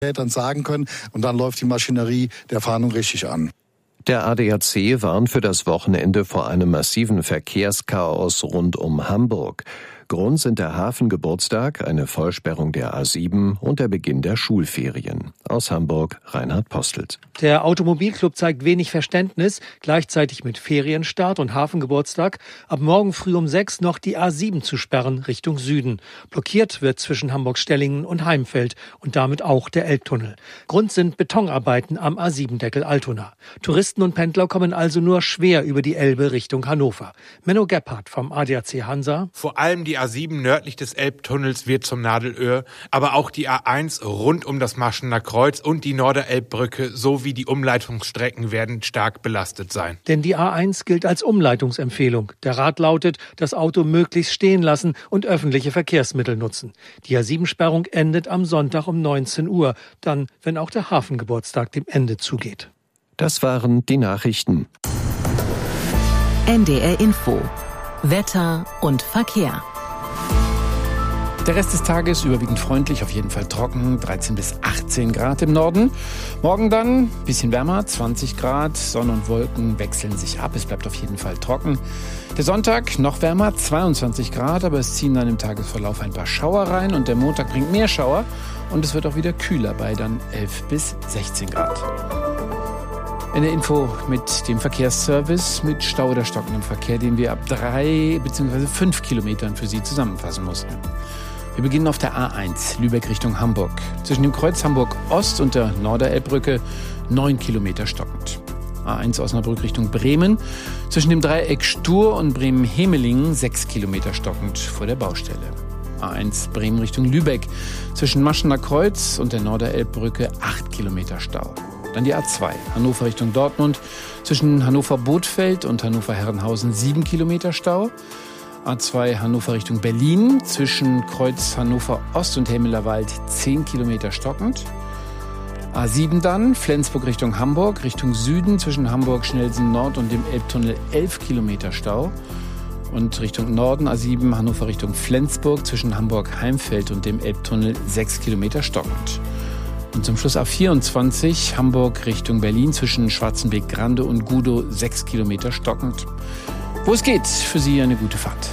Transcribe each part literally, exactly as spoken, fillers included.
dann sagen können und dann läuft die Maschinerie der Fahndung richtig an. Der A D A C warnt für das Wochenende vor einem massiven Verkehrschaos rund um Hamburg. Grund sind der Hafengeburtstag, eine Vollsperrung der A sieben und der Beginn der Schulferien. Aus Hamburg, Reinhard Postelt. Der Automobilclub zeigt wenig Verständnis, gleichzeitig mit Ferienstart und Hafengeburtstag ab morgen früh um sechs noch die A sieben zu sperren Richtung Süden. Blockiert wird zwischen Hamburg-Stellingen und Heimfeld und damit auch der Elbtunnel. Grund sind Betonarbeiten am A sieben-Deckel Altona. Touristen und Pendler kommen also nur schwer über die Elbe Richtung Hannover. Menno Gebhardt vom A D A C Hansa. Vor allem die A sieben nördlich des Elbtunnels wird zum Nadelöhr, aber auch die A eins rund um das Maschener Kreuz und die Norderelbbrücke sowie die Umleitungsstrecken werden stark belastet sein. Denn die A eins gilt als Umleitungsempfehlung. Der Rat lautet, das Auto möglichst stehen lassen und öffentliche Verkehrsmittel nutzen. Die A sieben-Sperrung endet am Sonntag um neunzehn Uhr, dann, wenn auch der Hafengeburtstag dem Ende zugeht. Das waren die Nachrichten. N D R Info. Wetter und Verkehr. Der Rest des Tages überwiegend freundlich, auf jeden Fall trocken, dreizehn bis achtzehn Grad im Norden. Morgen dann ein bisschen wärmer, zwanzig Grad, Sonne und Wolken wechseln sich ab, es bleibt auf jeden Fall trocken. Der Sonntag noch wärmer, zweiundzwanzig Grad, aber es ziehen dann im Tagesverlauf ein paar Schauer rein und der Montag bringt mehr Schauer und es wird auch wieder kühler bei dann elf bis sechzehn Grad. In der Info mit dem Verkehrsservice mit Stau oder stockendem Verkehr, den wir ab drei bzw. fünf Kilometern für Sie zusammenfassen mussten. Wir beginnen auf der A eins, Lübeck Richtung Hamburg. Zwischen dem Kreuz Hamburg Ost und der Norderelbbrücke neun Kilometer stockend. A eins Osnabrück Richtung Bremen. Zwischen dem Dreieck Stur und Bremen-Hemelingen sechs Kilometer stockend vor der Baustelle. A eins Bremen Richtung Lübeck. Zwischen Maschener Kreuz und der Norderelbbrücke acht Kilometer Stau. Dann die A zwei, Hannover Richtung Dortmund. Zwischen Hannover-Bothfeld und Hannover-Herrenhausen sieben Kilometer Stau. A zwei Hannover Richtung Berlin, zwischen Kreuz Hannover Ost und Helmelerwald zehn Kilometer stockend. A sieben dann, Flensburg Richtung Hamburg, Richtung Süden, zwischen Hamburg-Schnellsen Nord und dem Elbtunnel elf Kilometer Stau. Und Richtung Norden A sieben Hannover Richtung Flensburg, zwischen Hamburg-Heimfeld und dem Elbtunnel sechs Kilometer stockend. Und zum Schluss A vierundzwanzig, Hamburg Richtung Berlin, zwischen Schwarzenbeck-Grande und Gudow sechs Kilometer stockend. Wo es geht, für Sie eine gute Fahrt.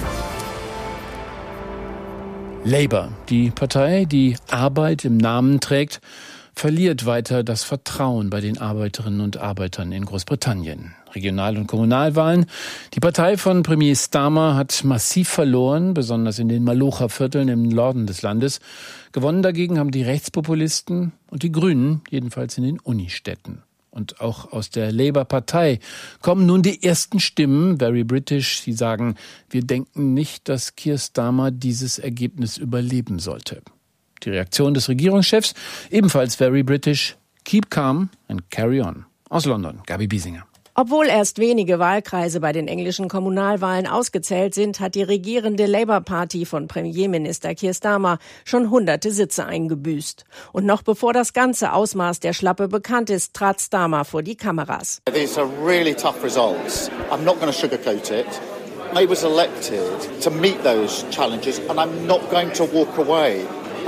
Labour, die Partei, die Arbeit im Namen trägt, verliert weiter das Vertrauen bei den Arbeiterinnen und Arbeitern in Großbritannien. Regional- und Kommunalwahlen. Die Partei von Premier Starmer hat massiv verloren, besonders in den Malocha-Vierteln im Norden des Landes. Gewonnen dagegen haben die Rechtspopulisten und die Grünen, jedenfalls in den Unistädten. Und auch aus der Labour-Partei kommen nun die ersten Stimmen, very British, die sagen, wir denken nicht, dass Keir Starmer dieses Ergebnis überleben sollte. Die Reaktion des Regierungschefs, ebenfalls very British, keep calm and carry on. Aus London, Gabi Biesinger. Obwohl erst wenige Wahlkreise bei den englischen Kommunalwahlen ausgezählt sind, hat die regierende Labour-Party von Premierminister Keir Starmer schon hunderte Sitze eingebüßt. Und noch bevor das ganze Ausmaß der Schlappe bekannt ist, trat Starmer vor die Kameras. These are really tough results. I'm not going to sugarcoat it. I was elected to meet those challenges and I'm not going to walk away.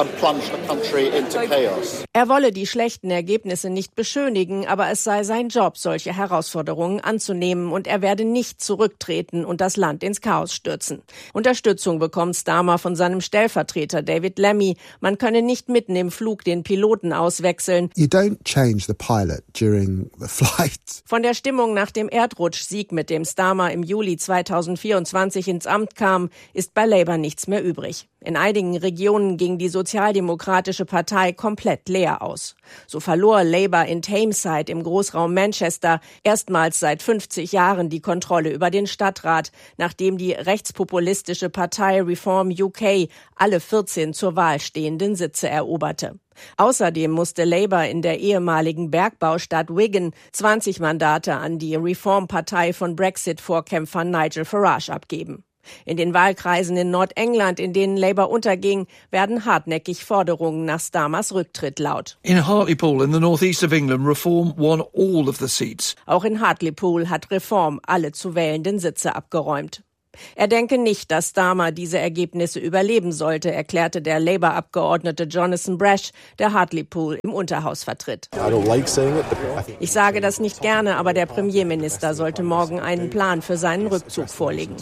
Er wolle die schlechten Ergebnisse nicht beschönigen, aber es sei sein Job, solche Herausforderungen anzunehmen und er werde nicht zurücktreten und das Land ins Chaos stürzen. Unterstützung bekommt Starmer von seinem Stellvertreter David Lammy. Man könne nicht mitten im Flug den Piloten auswechseln. You don't change the pilot during the flight. Von der Stimmung nach dem Erdrutschsieg, mit dem Starmer im Juli zweitausendvierundzwanzig ins Amt kam, ist bei Labour nichts mehr übrig. In einigen Regionen ging die Sozialdemokratische Partei komplett leer aus. So verlor Labour in Tameside im Großraum Manchester erstmals seit fünfzig Jahren die Kontrolle über den Stadtrat, nachdem die rechtspopulistische Partei Reform U K alle vierzehn zur Wahl stehenden Sitze eroberte. Außerdem musste Labour in der ehemaligen Bergbaustadt Wigan zwanzig Mandate an die Reform-Partei von Brexit-Vorkämpfer Nigel Farage abgeben. In den Wahlkreisen in Nordengland, in denen Labour unterging, werden hartnäckig Forderungen nach Starmers Rücktritt laut. In Hartlepool in the northeast of England, Reform won all of the seats. Auch in Hartlepool hat Reform alle zu wählenden Sitze abgeräumt. Er denke nicht, dass Starmer diese Ergebnisse überleben sollte, erklärte der Labour-Abgeordnete Jonathan Brash, der Hartlepool im Unterhaus vertritt. Ich sage das nicht gerne, aber der Premierminister sollte morgen einen Plan für seinen Rückzug vorlegen.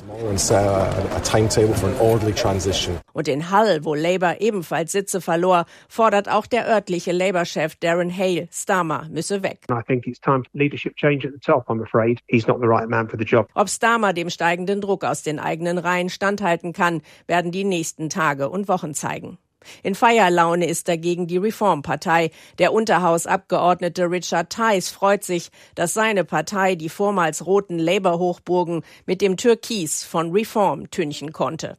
Und in Hull, wo Labour ebenfalls Sitze verlor, fordert auch der örtliche Labour-Chef Darren Hale, Starmer müsse weg. Ob Starmer dem steigenden Druck aus den eigenen Reihen standhalten kann, werden die nächsten Tage und Wochen zeigen. In Feierlaune ist dagegen die Reform-Partei. Der Unterhausabgeordnete Richard Tice freut sich, dass seine Partei die vormals roten Labour-Hochburgen mit dem Türkis von Reform tünchen konnte.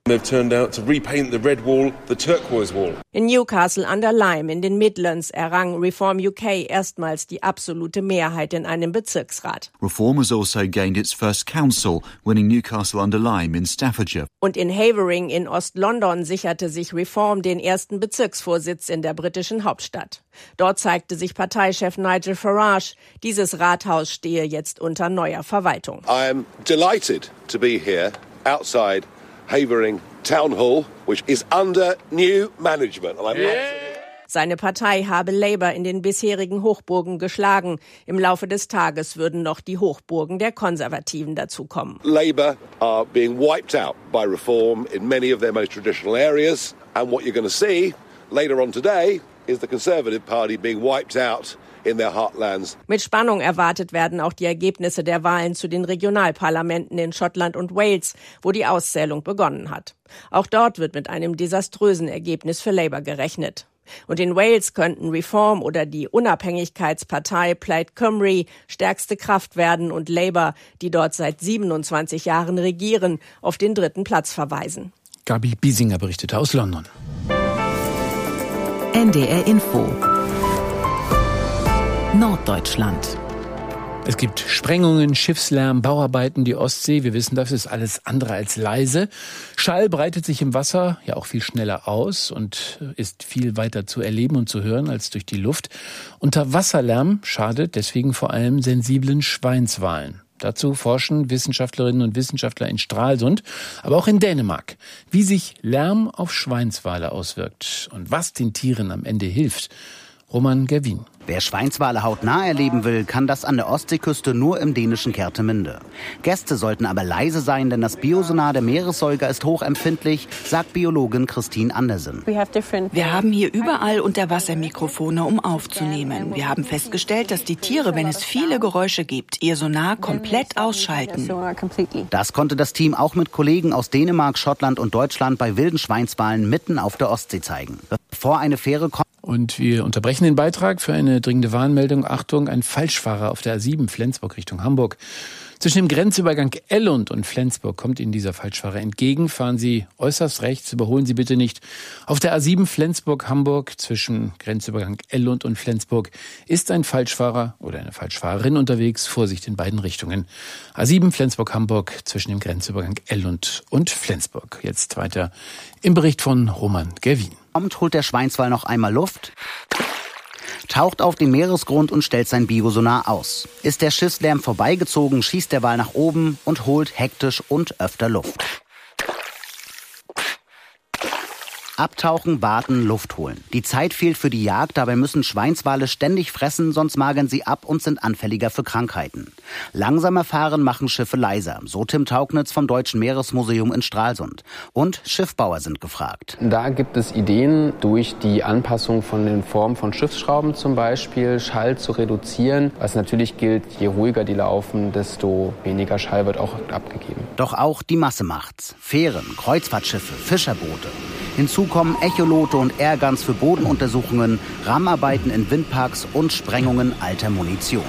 In Newcastle under Lyme in den Midlands errang Reform U K erstmals die absolute Mehrheit in einem Bezirksrat. Reform has also gained its first council, winning Newcastle under Lyme in Staffordshire. Und in Havering in Ost-London sicherte sich Reform den ersten Bezirksvorsitz in der britischen Hauptstadt. Dort zeigte sich Parteichef Nigel Farage, dieses Rathaus stehe jetzt unter neuer Verwaltung. I am delighted to be here outside Havering Town Hall, which is under new management. And I'm yeah. Seine Partei habe Labour in den bisherigen Hochburgen geschlagen. Im Laufe des Tages würden noch die Hochburgen der Konservativen dazukommen. Labour are being wiped out by Reform in many of their most traditional areas. And what you're going to see later on today is the Conservative Party being wiped out in their heartlands. Mit Spannung erwartet werden auch die Ergebnisse der Wahlen zu den Regionalparlamenten in Schottland und Wales, wo die Auszählung begonnen hat. Auch dort wird mit einem desaströsen Ergebnis für Labour gerechnet. Und in Wales könnten Reform oder die Unabhängigkeitspartei Plaid Cymru stärkste Kraft werden und Labour, die dort seit siebenundzwanzig Jahren regieren, auf den dritten Platz verweisen. Gabi Biesinger berichtete aus London. N D R Info Norddeutschland. Es gibt Sprengungen, Schiffslärm, Bauarbeiten, die Ostsee. Wir wissen, das ist alles andere als leise. Schall breitet sich im Wasser ja auch viel schneller aus und ist viel weiter zu erleben und zu hören als durch die Luft. Unterwasserlärm schadet deswegen vor allem sensiblen Schweinswalen. Dazu forschen Wissenschaftlerinnen und Wissenschaftler in Stralsund, aber auch in Dänemark, wie sich Lärm auf Schweinswale auswirkt und was den Tieren am Ende hilft. Roman Gerwin. Wer Schweinswale hautnah erleben will, kann das an der Ostseeküste nur im dänischen Kertemünde. Gäste sollten aber leise sein, denn das Biosonar der Meeressäuger ist hochempfindlich, sagt Biologin Christine Andersen. Wir haben hier überall Unterwassermikrofone, um aufzunehmen. Wir haben festgestellt, dass die Tiere, wenn es viele Geräusche gibt, ihr Sonar komplett ausschalten. Das konnte das Team auch mit Kollegen aus Dänemark, Schottland und Deutschland bei wilden Schweinswalen mitten auf der Ostsee zeigen. Bevor eine Fähre kommt. Und wir unterbrechen den Beitrag für eine dringende Warnmeldung. Achtung, ein Falschfahrer auf der A sieben Flensburg Richtung Hamburg. Zwischen dem Grenzübergang Ellund und Flensburg kommt Ihnen dieser Falschfahrer entgegen. Fahren Sie äußerst rechts, überholen Sie bitte nicht. Auf der A sieben Flensburg-Hamburg zwischen Grenzübergang Ellund und Flensburg ist ein Falschfahrer oder eine Falschfahrerin unterwegs. Vorsicht in beiden Richtungen. A sieben Flensburg-Hamburg zwischen dem Grenzübergang Ellund und Flensburg. Jetzt weiter im Bericht von Roman Gerwin. Kommt, holt der Schweinswal noch einmal Luft, taucht auf den Meeresgrund und stellt sein Biosonar aus. Ist der Schiffslärm vorbeigezogen, schießt der Wal nach oben und holt hektisch und öfter Luft. Abtauchen, warten, Luft holen. Die Zeit fehlt für die Jagd, dabei müssen Schweinswale ständig fressen, sonst magern sie ab und sind anfälliger für Krankheiten. Langsamer fahren machen Schiffe leiser, so Tim Taugnitz vom Deutschen Meeresmuseum in Stralsund. Und Schiffbauer sind gefragt. Da gibt es Ideen, durch die Anpassung von den Formen von Schiffsschrauben zum Beispiel, Schall zu reduzieren. Was natürlich gilt, je ruhiger die laufen, desto weniger Schall wird auch abgegeben. Doch auch die Masse macht's. Fähren, Kreuzfahrtschiffe, Fischerboote. Hinzu kommen Echolote und Airguns für Bodenuntersuchungen, Rahmenarbeiten in Windparks und Sprengungen alter Munition.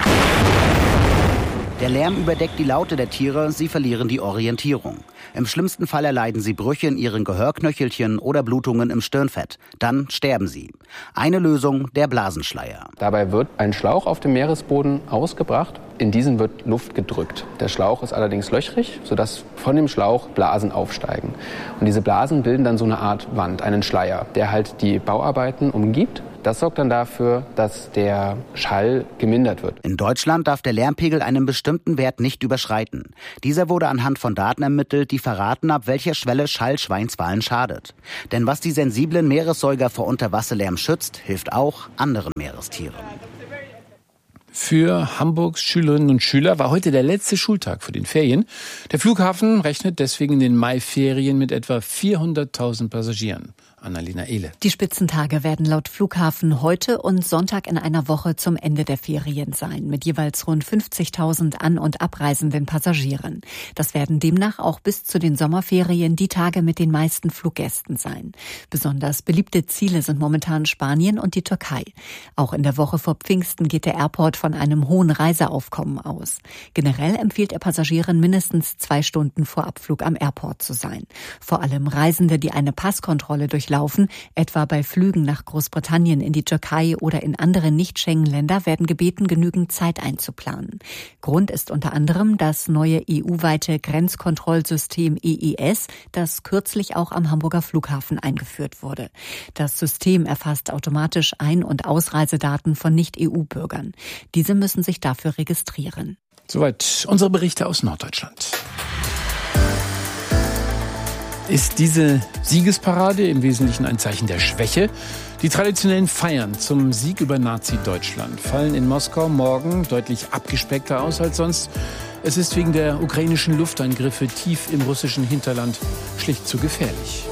Der Lärm überdeckt die Laute der Tiere, sie verlieren die Orientierung. Im schlimmsten Fall erleiden sie Brüche in ihren Gehörknöchelchen oder Blutungen im Stirnfett. Dann sterben sie. Eine Lösung, der Blasenschleier. Dabei wird ein Schlauch auf dem Meeresboden ausgebracht. In diesen wird Luft gedrückt. Der Schlauch ist allerdings löchrig, sodass von dem Schlauch Blasen aufsteigen. Und diese Blasen bilden dann so eine Art Wand, einen Schleier, der halt die Bauarbeiten umgibt. Das sorgt dann dafür, dass der Schall gemindert wird. In Deutschland darf der Lärmpegel einen bestimmten Wert nicht überschreiten. Dieser wurde anhand von Daten ermittelt, die verraten, ab welcher Schwelle Schall Schweinswalen schadet. Denn was die sensiblen Meeressäuger vor Unterwasserlärm schützt, hilft auch anderen Meerestieren. Für Hamburgs Schülerinnen und Schüler war heute der letzte Schultag für den Ferien. Der Flughafen rechnet deswegen in den Maiferien mit etwa vierhunderttausend Passagieren. Annalena Ehle. Die Spitzentage werden laut Flughafen heute und Sonntag in einer Woche zum Ende der Ferien sein, mit jeweils rund fünfzigtausend an- und abreisenden Passagieren. Das werden demnach auch bis zu den Sommerferien die Tage mit den meisten Fluggästen sein. Besonders beliebte Ziele sind momentan Spanien und die Türkei. Auch in der Woche vor Pfingsten geht der Airport von einem hohen Reiseaufkommen aus. Generell empfiehlt er Passagieren, mindestens zwei Stunden vor Abflug am Airport zu sein. Vor allem Reisende, die eine Passkontrolle durchlaufen, etwa bei Flügen nach Großbritannien, in die Türkei oder in andere Nicht-Schengen-Länder, werden gebeten, genügend Zeit einzuplanen. Grund ist unter anderem das neue E U-weite Grenzkontrollsystem E E S, das kürzlich auch am Hamburger Flughafen eingeführt wurde. Das System erfasst automatisch Ein- und Ausreisedaten von Nicht-E U-Bürgern. Diese müssen sich dafür registrieren. Soweit unsere Berichte aus Norddeutschland. Ist diese Siegesparade im Wesentlichen ein Zeichen der Schwäche? Die traditionellen Feiern zum Sieg über Nazi-Deutschland fallen in Moskau morgen deutlich abgespeckter aus als sonst. Es ist wegen der ukrainischen Luftangriffe tief im russischen Hinterland schlicht zu gefährlich.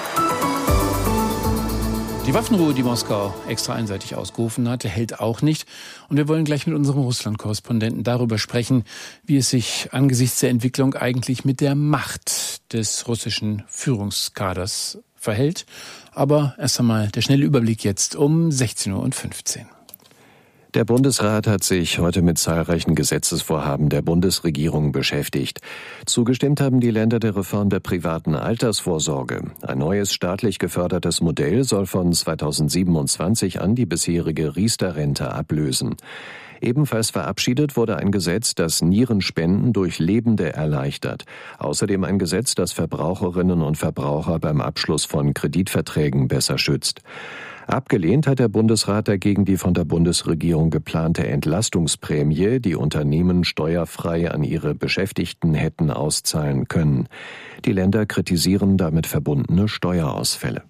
Die Waffenruhe, die Moskau extra einseitig ausgerufen hatte, hält auch nicht. Und wir wollen gleich mit unserem Russland-Korrespondenten darüber sprechen, wie es sich angesichts der Entwicklung eigentlich mit der Macht des russischen Führungskaders verhält. Aber erst einmal der schnelle Überblick jetzt um sechzehn Uhr fünfzehn. Der Bundesrat hat sich heute mit zahlreichen Gesetzesvorhaben der Bundesregierung beschäftigt. Zugestimmt haben die Länder der Reform der privaten Altersvorsorge. Ein neues staatlich gefördertes Modell soll von zweitausendsiebenundzwanzig an die bisherige Riester-Rente ablösen. Ebenfalls verabschiedet wurde ein Gesetz, das Nierenspenden durch Lebende erleichtert. Außerdem ein Gesetz, das Verbraucherinnen und Verbraucher beim Abschluss von Kreditverträgen besser schützt. Abgelehnt hat der Bundesrat dagegen die von der Bundesregierung geplante Entlastungsprämie, die Unternehmen steuerfrei an ihre Beschäftigten hätten auszahlen können. Die Länder kritisieren damit verbundene Steuerausfälle.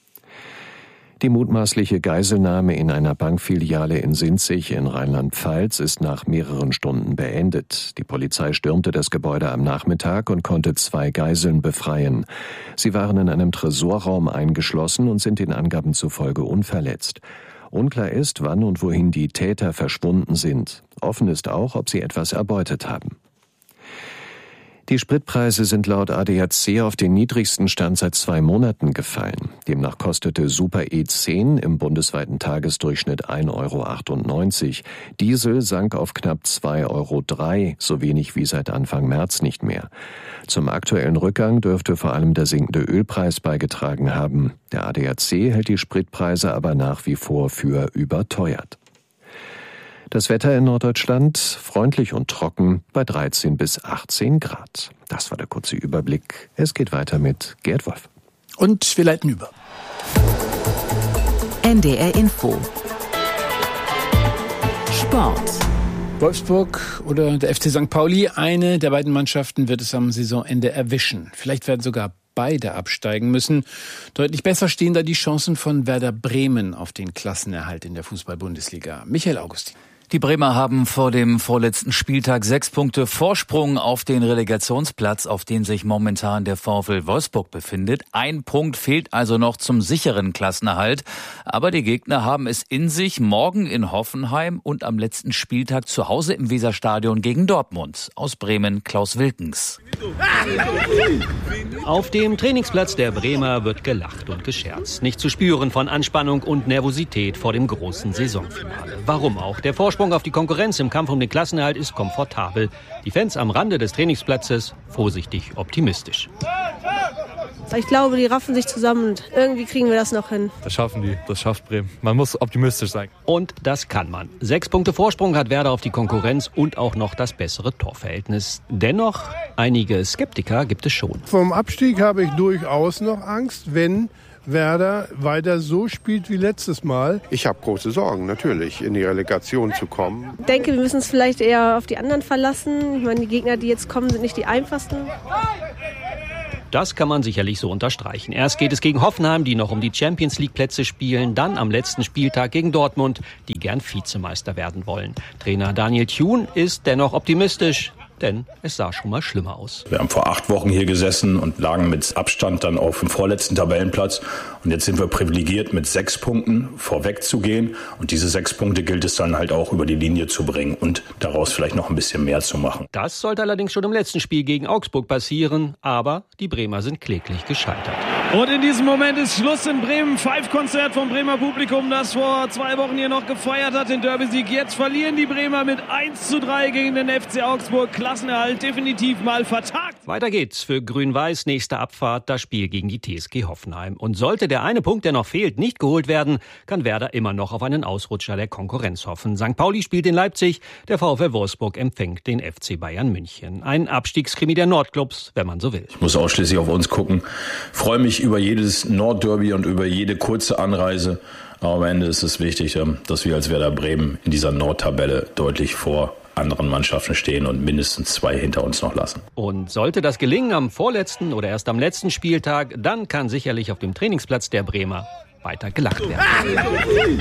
Die mutmaßliche Geiselnahme in einer Bankfiliale in Sinzig in Rheinland-Pfalz ist nach mehreren Stunden beendet. Die Polizei stürmte das Gebäude am Nachmittag und konnte zwei Geiseln befreien. Sie waren in einem Tresorraum eingeschlossen und sind den Angaben zufolge unverletzt. Unklar ist, wann und wohin die Täter verschwunden sind. Offen ist auch, ob sie etwas erbeutet haben. Die Spritpreise sind laut A D A C auf den niedrigsten Stand seit zwei Monaten gefallen. Demnach kostete Super E zehn im bundesweiten Tagesdurchschnitt ein Euro achtundneunzig. Diesel sank auf knapp zwei Euro drei, so wenig wie seit Anfang März nicht mehr. Zum aktuellen Rückgang dürfte vor allem der sinkende Ölpreis beigetragen haben. Der A D A C hält die Spritpreise aber nach wie vor für überteuert. Das Wetter in Norddeutschland freundlich und trocken bei dreizehn bis achtzehn Grad. Das war der kurze Überblick. Es geht weiter mit Gerd Wolf. Und wir leiten über. N D R Info. Sport. Wolfsburg oder der F C Sankt Pauli, eine der beiden Mannschaften wird es am Saisonende erwischen. Vielleicht werden sogar beide absteigen müssen. Deutlich besser stehen da die Chancen von Werder Bremen auf den Klassenerhalt in der Fußball-Bundesliga. Michael Augustin. Die Bremer haben vor dem vorletzten Spieltag sechs Punkte Vorsprung auf den Relegationsplatz, auf dem sich momentan der VfL Wolfsburg befindet. Ein Punkt fehlt also noch zum sicheren Klassenerhalt. Aber die Gegner haben es in sich, morgen in Hoffenheim und am letzten Spieltag zu Hause im Weserstadion gegen Dortmund. Aus Bremen Klaus Wilkens. Auf dem Trainingsplatz der Bremer wird gelacht und gescherzt. Nicht zu spüren von Anspannung und Nervosität vor dem großen Saisonfinale. Warum auch? Der Vorsprung auf die Konkurrenz im Kampf um den Klassenerhalt ist komfortabel. Die Fans am Rande des Trainingsplatzes vorsichtig optimistisch. Ich glaube, die raffen sich zusammen und irgendwie kriegen wir das noch hin. Das schaffen die, das schafft Bremen. Man muss optimistisch sein. Und das kann man. Sechs Punkte Vorsprung hat Werder auf die Konkurrenz und auch noch das bessere Torverhältnis. Dennoch, einige Skeptiker gibt es schon. Vom Abstieg habe ich durchaus noch Angst, wenn Werder weiter so spielt wie letztes Mal? Ich habe große Sorgen, natürlich, in die Relegation zu kommen. Ich denke, wir müssen es vielleicht eher auf die anderen verlassen. Ich meine, die Gegner, die jetzt kommen, sind nicht die einfachsten. Das kann man sicherlich so unterstreichen. Erst geht es gegen Hoffenheim, die noch um die Champions-League-Plätze spielen. Dann am letzten Spieltag gegen Dortmund, die gern Vizemeister werden wollen. Trainer Daniel Thune ist dennoch optimistisch, denn es sah schon mal schlimmer aus. Wir haben vor acht Wochen hier gesessen und lagen mit Abstand dann auf dem vorletzten Tabellenplatz. Und jetzt sind wir privilegiert, mit sechs Punkten vorweg zu gehen. Und diese sechs Punkte gilt es dann halt auch über die Linie zu bringen und daraus vielleicht noch ein bisschen mehr zu machen. Das sollte allerdings schon im letzten Spiel gegen Augsburg passieren. Aber die Bremer sind kläglich gescheitert. Und in diesem Moment ist Schluss in Bremen. Five-Konzert vom Bremer Publikum, das vor zwei Wochen hier noch gefeiert hat, den Derby-Sieg. Jetzt verlieren die Bremer mit eins zu drei gegen den F C Augsburg. Klassenerhalt definitiv mal vertagt. Weiter geht's für Grün-Weiß. Nächste Abfahrt, das Spiel gegen die T S G Hoffenheim. Und sollte der eine Punkt, der noch fehlt, nicht geholt werden, kann Werder immer noch auf einen Ausrutscher der Konkurrenz hoffen. Sankt Pauli spielt in Leipzig, der VfL Wolfsburg empfängt den F C Bayern München. Ein Abstiegskrimi der Nordclubs, wenn man so will. Ich muss ausschließlich auf uns gucken. Freue mich über jedes Nordderby und über jede kurze Anreise. Aber am Ende ist es wichtig, dass wir als Werder Bremen in dieser Nordtabelle deutlich vor anderen Mannschaften stehen und mindestens zwei hinter uns noch lassen. Und sollte das gelingen am vorletzten oder erst am letzten Spieltag, dann kann sicherlich auf dem Trainingsplatz der Bremer weiter gelacht werden.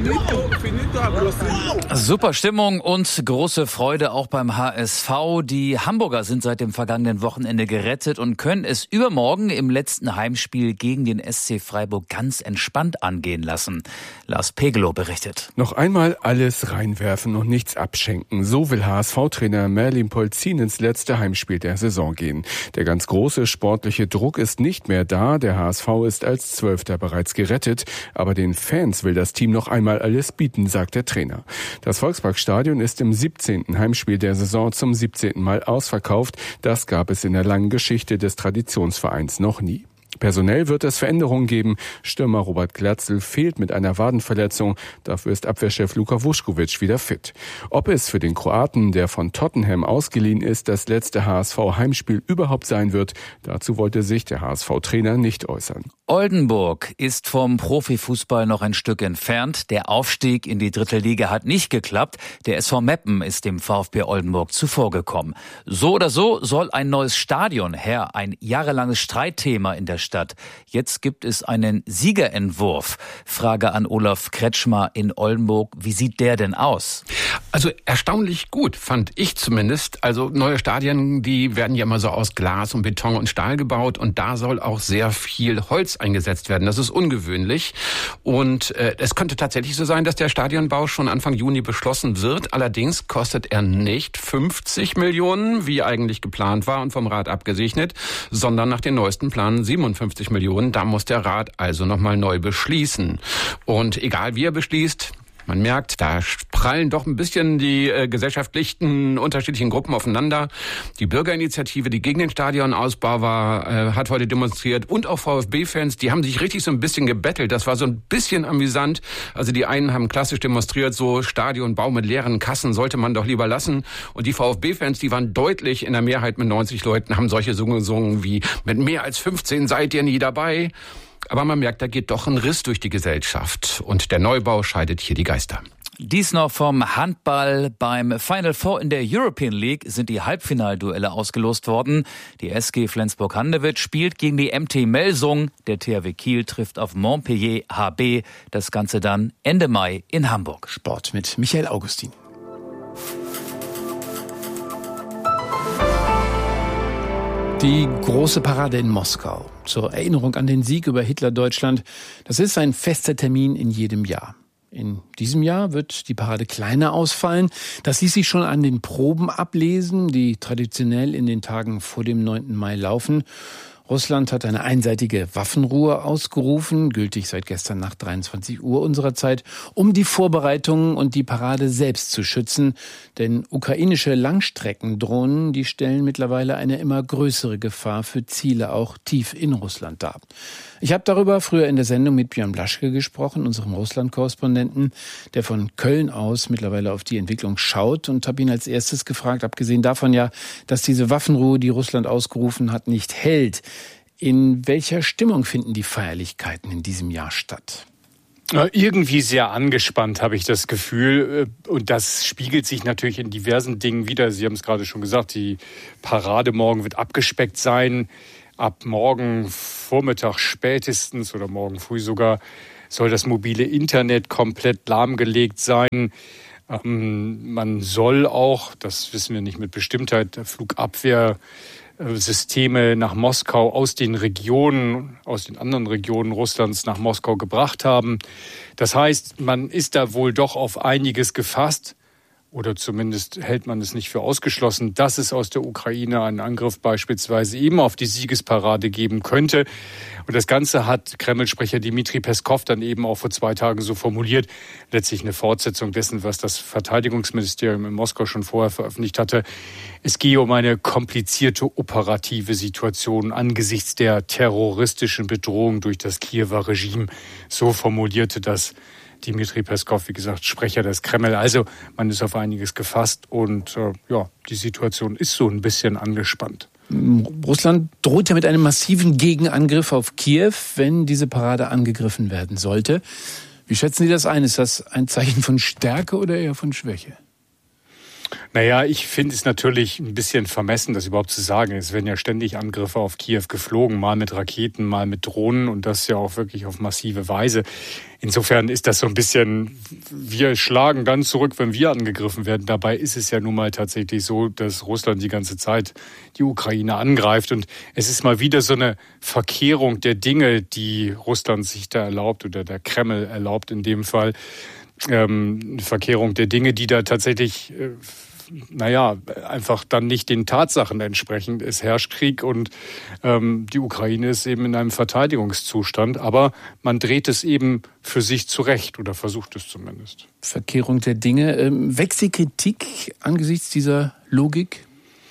Super Stimmung und große Freude auch beim H S V. Die Hamburger sind seit dem vergangenen Wochenende gerettet und können es übermorgen im letzten Heimspiel gegen den S C Freiburg ganz entspannt angehen lassen. Lars Pegelow berichtet. Noch einmal alles reinwerfen und nichts abschenken. So will H S V-Trainer Merlin Polzin ins letzte Heimspiel der Saison gehen. Der ganz große sportliche Druck ist nicht mehr da. Der H S V ist als Zwölfter bereits gerettet. Aber den Fans will das Team noch einmal alles bieten, sagt der Trainer. Das Volksparkstadion ist im siebzehnten Heimspiel der Saison zum siebzehnten Mal ausverkauft. Das gab es in der langen Geschichte des Traditionsvereins noch nie. Personell wird es Veränderungen geben. Stürmer Robert Glatzel fehlt mit einer Wadenverletzung. Dafür ist Abwehrchef Luka Vuskovic wieder fit. Ob es für den Kroaten, der von Tottenham ausgeliehen ist, das letzte H S V-Heimspiel überhaupt sein wird, dazu wollte sich der H S V-Trainer nicht äußern. Oldenburg ist vom Profifußball noch ein Stück entfernt. Der Aufstieg in die dritte Liga hat nicht geklappt. Der S V Meppen ist dem VfB Oldenburg zuvorgekommen. So oder so soll ein neues Stadion her, ein jahrelanges Streitthema in der Stadt. Jetzt gibt es einen Siegerentwurf. Frage an Olaf Kretschmer in Oldenburg. Wie sieht der denn aus? Also erstaunlich gut, fand ich zumindest. Also neue Stadien, die werden ja immer so aus Glas und Beton und Stahl gebaut und da soll auch sehr viel Holz eingesetzt werden. Das ist ungewöhnlich und äh, es könnte tatsächlich so sein, dass der Stadionbau schon Anfang Juni beschlossen wird. Allerdings kostet er nicht fünfzig Millionen, wie eigentlich geplant war und vom Rat abgesegnet, sondern nach den neuesten Plänen siebenundfünfzig Millionen. Da muss der Rat also nochmal neu beschließen. Und egal wie er beschließt, man merkt, da prallen doch ein bisschen die äh, gesellschaftlichen unterschiedlichen Gruppen aufeinander. Die Bürgerinitiative, die gegen den Stadionausbau war, äh, hat heute demonstriert und auch VfB-Fans, die haben sich richtig so ein bisschen gebettelt. Das war so ein bisschen amüsant. Also die einen haben klassisch demonstriert, so Stadionbau mit leeren Kassen sollte man doch lieber lassen. Und die VfB-Fans, die waren deutlich in der Mehrheit mit neunzig Leuten, haben solche Sungen gesungen wie mit mehr als fünfzehn seid ihr nie dabei. Aber man merkt, da geht doch ein Riss durch die Gesellschaft. Und der Neubau scheidet hier die Geister. Dies noch vom Handball. Beim Final Four in der European League sind die Halbfinalduelle ausgelost worden. Die S G Flensburg-Handewitt spielt gegen die M T Melsung. Der T H W Kiel trifft auf Montpellier H B. Das Ganze dann Ende Mai in Hamburg. Sport mit Michael Augustin. Die große Parade in Moskau zur Erinnerung an den Sieg über Hitler-Deutschland, das ist ein fester Termin in jedem Jahr. In diesem Jahr wird die Parade kleiner ausfallen. Das ließ sich schon an den Proben ablesen, die traditionell in den Tagen vor dem neunten Mai laufen. Russland hat eine einseitige Waffenruhe ausgerufen, gültig seit gestern Nacht dreiundzwanzig Uhr unserer Zeit, um die Vorbereitungen und die Parade selbst zu schützen. Denn ukrainische Langstreckendrohnen, die stellen mittlerweile eine immer größere Gefahr für Ziele auch tief in Russland dar. Ich habe darüber früher in der Sendung mit Björn Blaschke gesprochen, unserem Russland-Korrespondenten, der von Köln aus mittlerweile auf die Entwicklung schaut, und habe ihn als erstes gefragt, abgesehen davon ja, dass diese Waffenruhe, die Russland ausgerufen hat, nicht hält. In welcher Stimmung finden die Feierlichkeiten in diesem Jahr statt? Irgendwie sehr angespannt, habe ich das Gefühl. Und das spiegelt sich natürlich in diversen Dingen wider. Sie haben es gerade schon gesagt, die Parade morgen wird abgespeckt sein. Ab morgen Vormittag spätestens oder morgen früh sogar soll das mobile Internet komplett lahmgelegt sein. Ähm, man soll auch, das wissen wir nicht mit Bestimmtheit, Flugabwehrsysteme nach Moskau aus den Regionen, aus den anderen Regionen Russlands nach Moskau gebracht haben. Das heißt, man ist da wohl doch auf einiges gefasst. Oder zumindest hält man es nicht für ausgeschlossen, dass es aus der Ukraine einen Angriff beispielsweise eben auf die Siegesparade geben könnte. Und das Ganze hat Kreml-Sprecher Dmitri Peskov dann eben auch vor zwei Tagen so formuliert. Letztlich eine Fortsetzung dessen, was das Verteidigungsministerium in Moskau schon vorher veröffentlicht hatte. Es gehe um eine komplizierte operative Situation angesichts der terroristischen Bedrohung durch das Kiewer Regime. So formulierte das Dmitri Peskov, wie gesagt, Sprecher des Kreml. Also man ist auf einiges gefasst und äh, ja, die Situation ist so ein bisschen angespannt. Russland droht ja mit einem massiven Gegenangriff auf Kiew, wenn diese Parade angegriffen werden sollte. Wie schätzen Sie das ein? Ist das ein Zeichen von Stärke oder eher von Schwäche? Naja, ich finde es natürlich ein bisschen vermessen, das überhaupt zu sagen. Es werden ja ständig Angriffe auf Kiew geflogen, mal mit Raketen, mal mit Drohnen und das ja auch wirklich auf massive Weise. Insofern ist das so ein bisschen, wir schlagen dann zurück, wenn wir angegriffen werden. Dabei ist es ja nun mal tatsächlich so, dass Russland die ganze Zeit die Ukraine angreift. Und es ist mal wieder so eine Verkehrung der Dinge, die Russland sich da erlaubt oder der Kreml erlaubt in dem Fall. Ähm, eine Verkehrung der Dinge, die da tatsächlich, äh, naja, einfach dann nicht den Tatsachen entsprechen. Es herrscht Krieg und ähm, die Ukraine ist eben in einem Verteidigungszustand. Aber man dreht es eben für sich zurecht oder versucht es zumindest. Verkehrung der Dinge. Ähm, wächst die Kritik angesichts dieser Logik?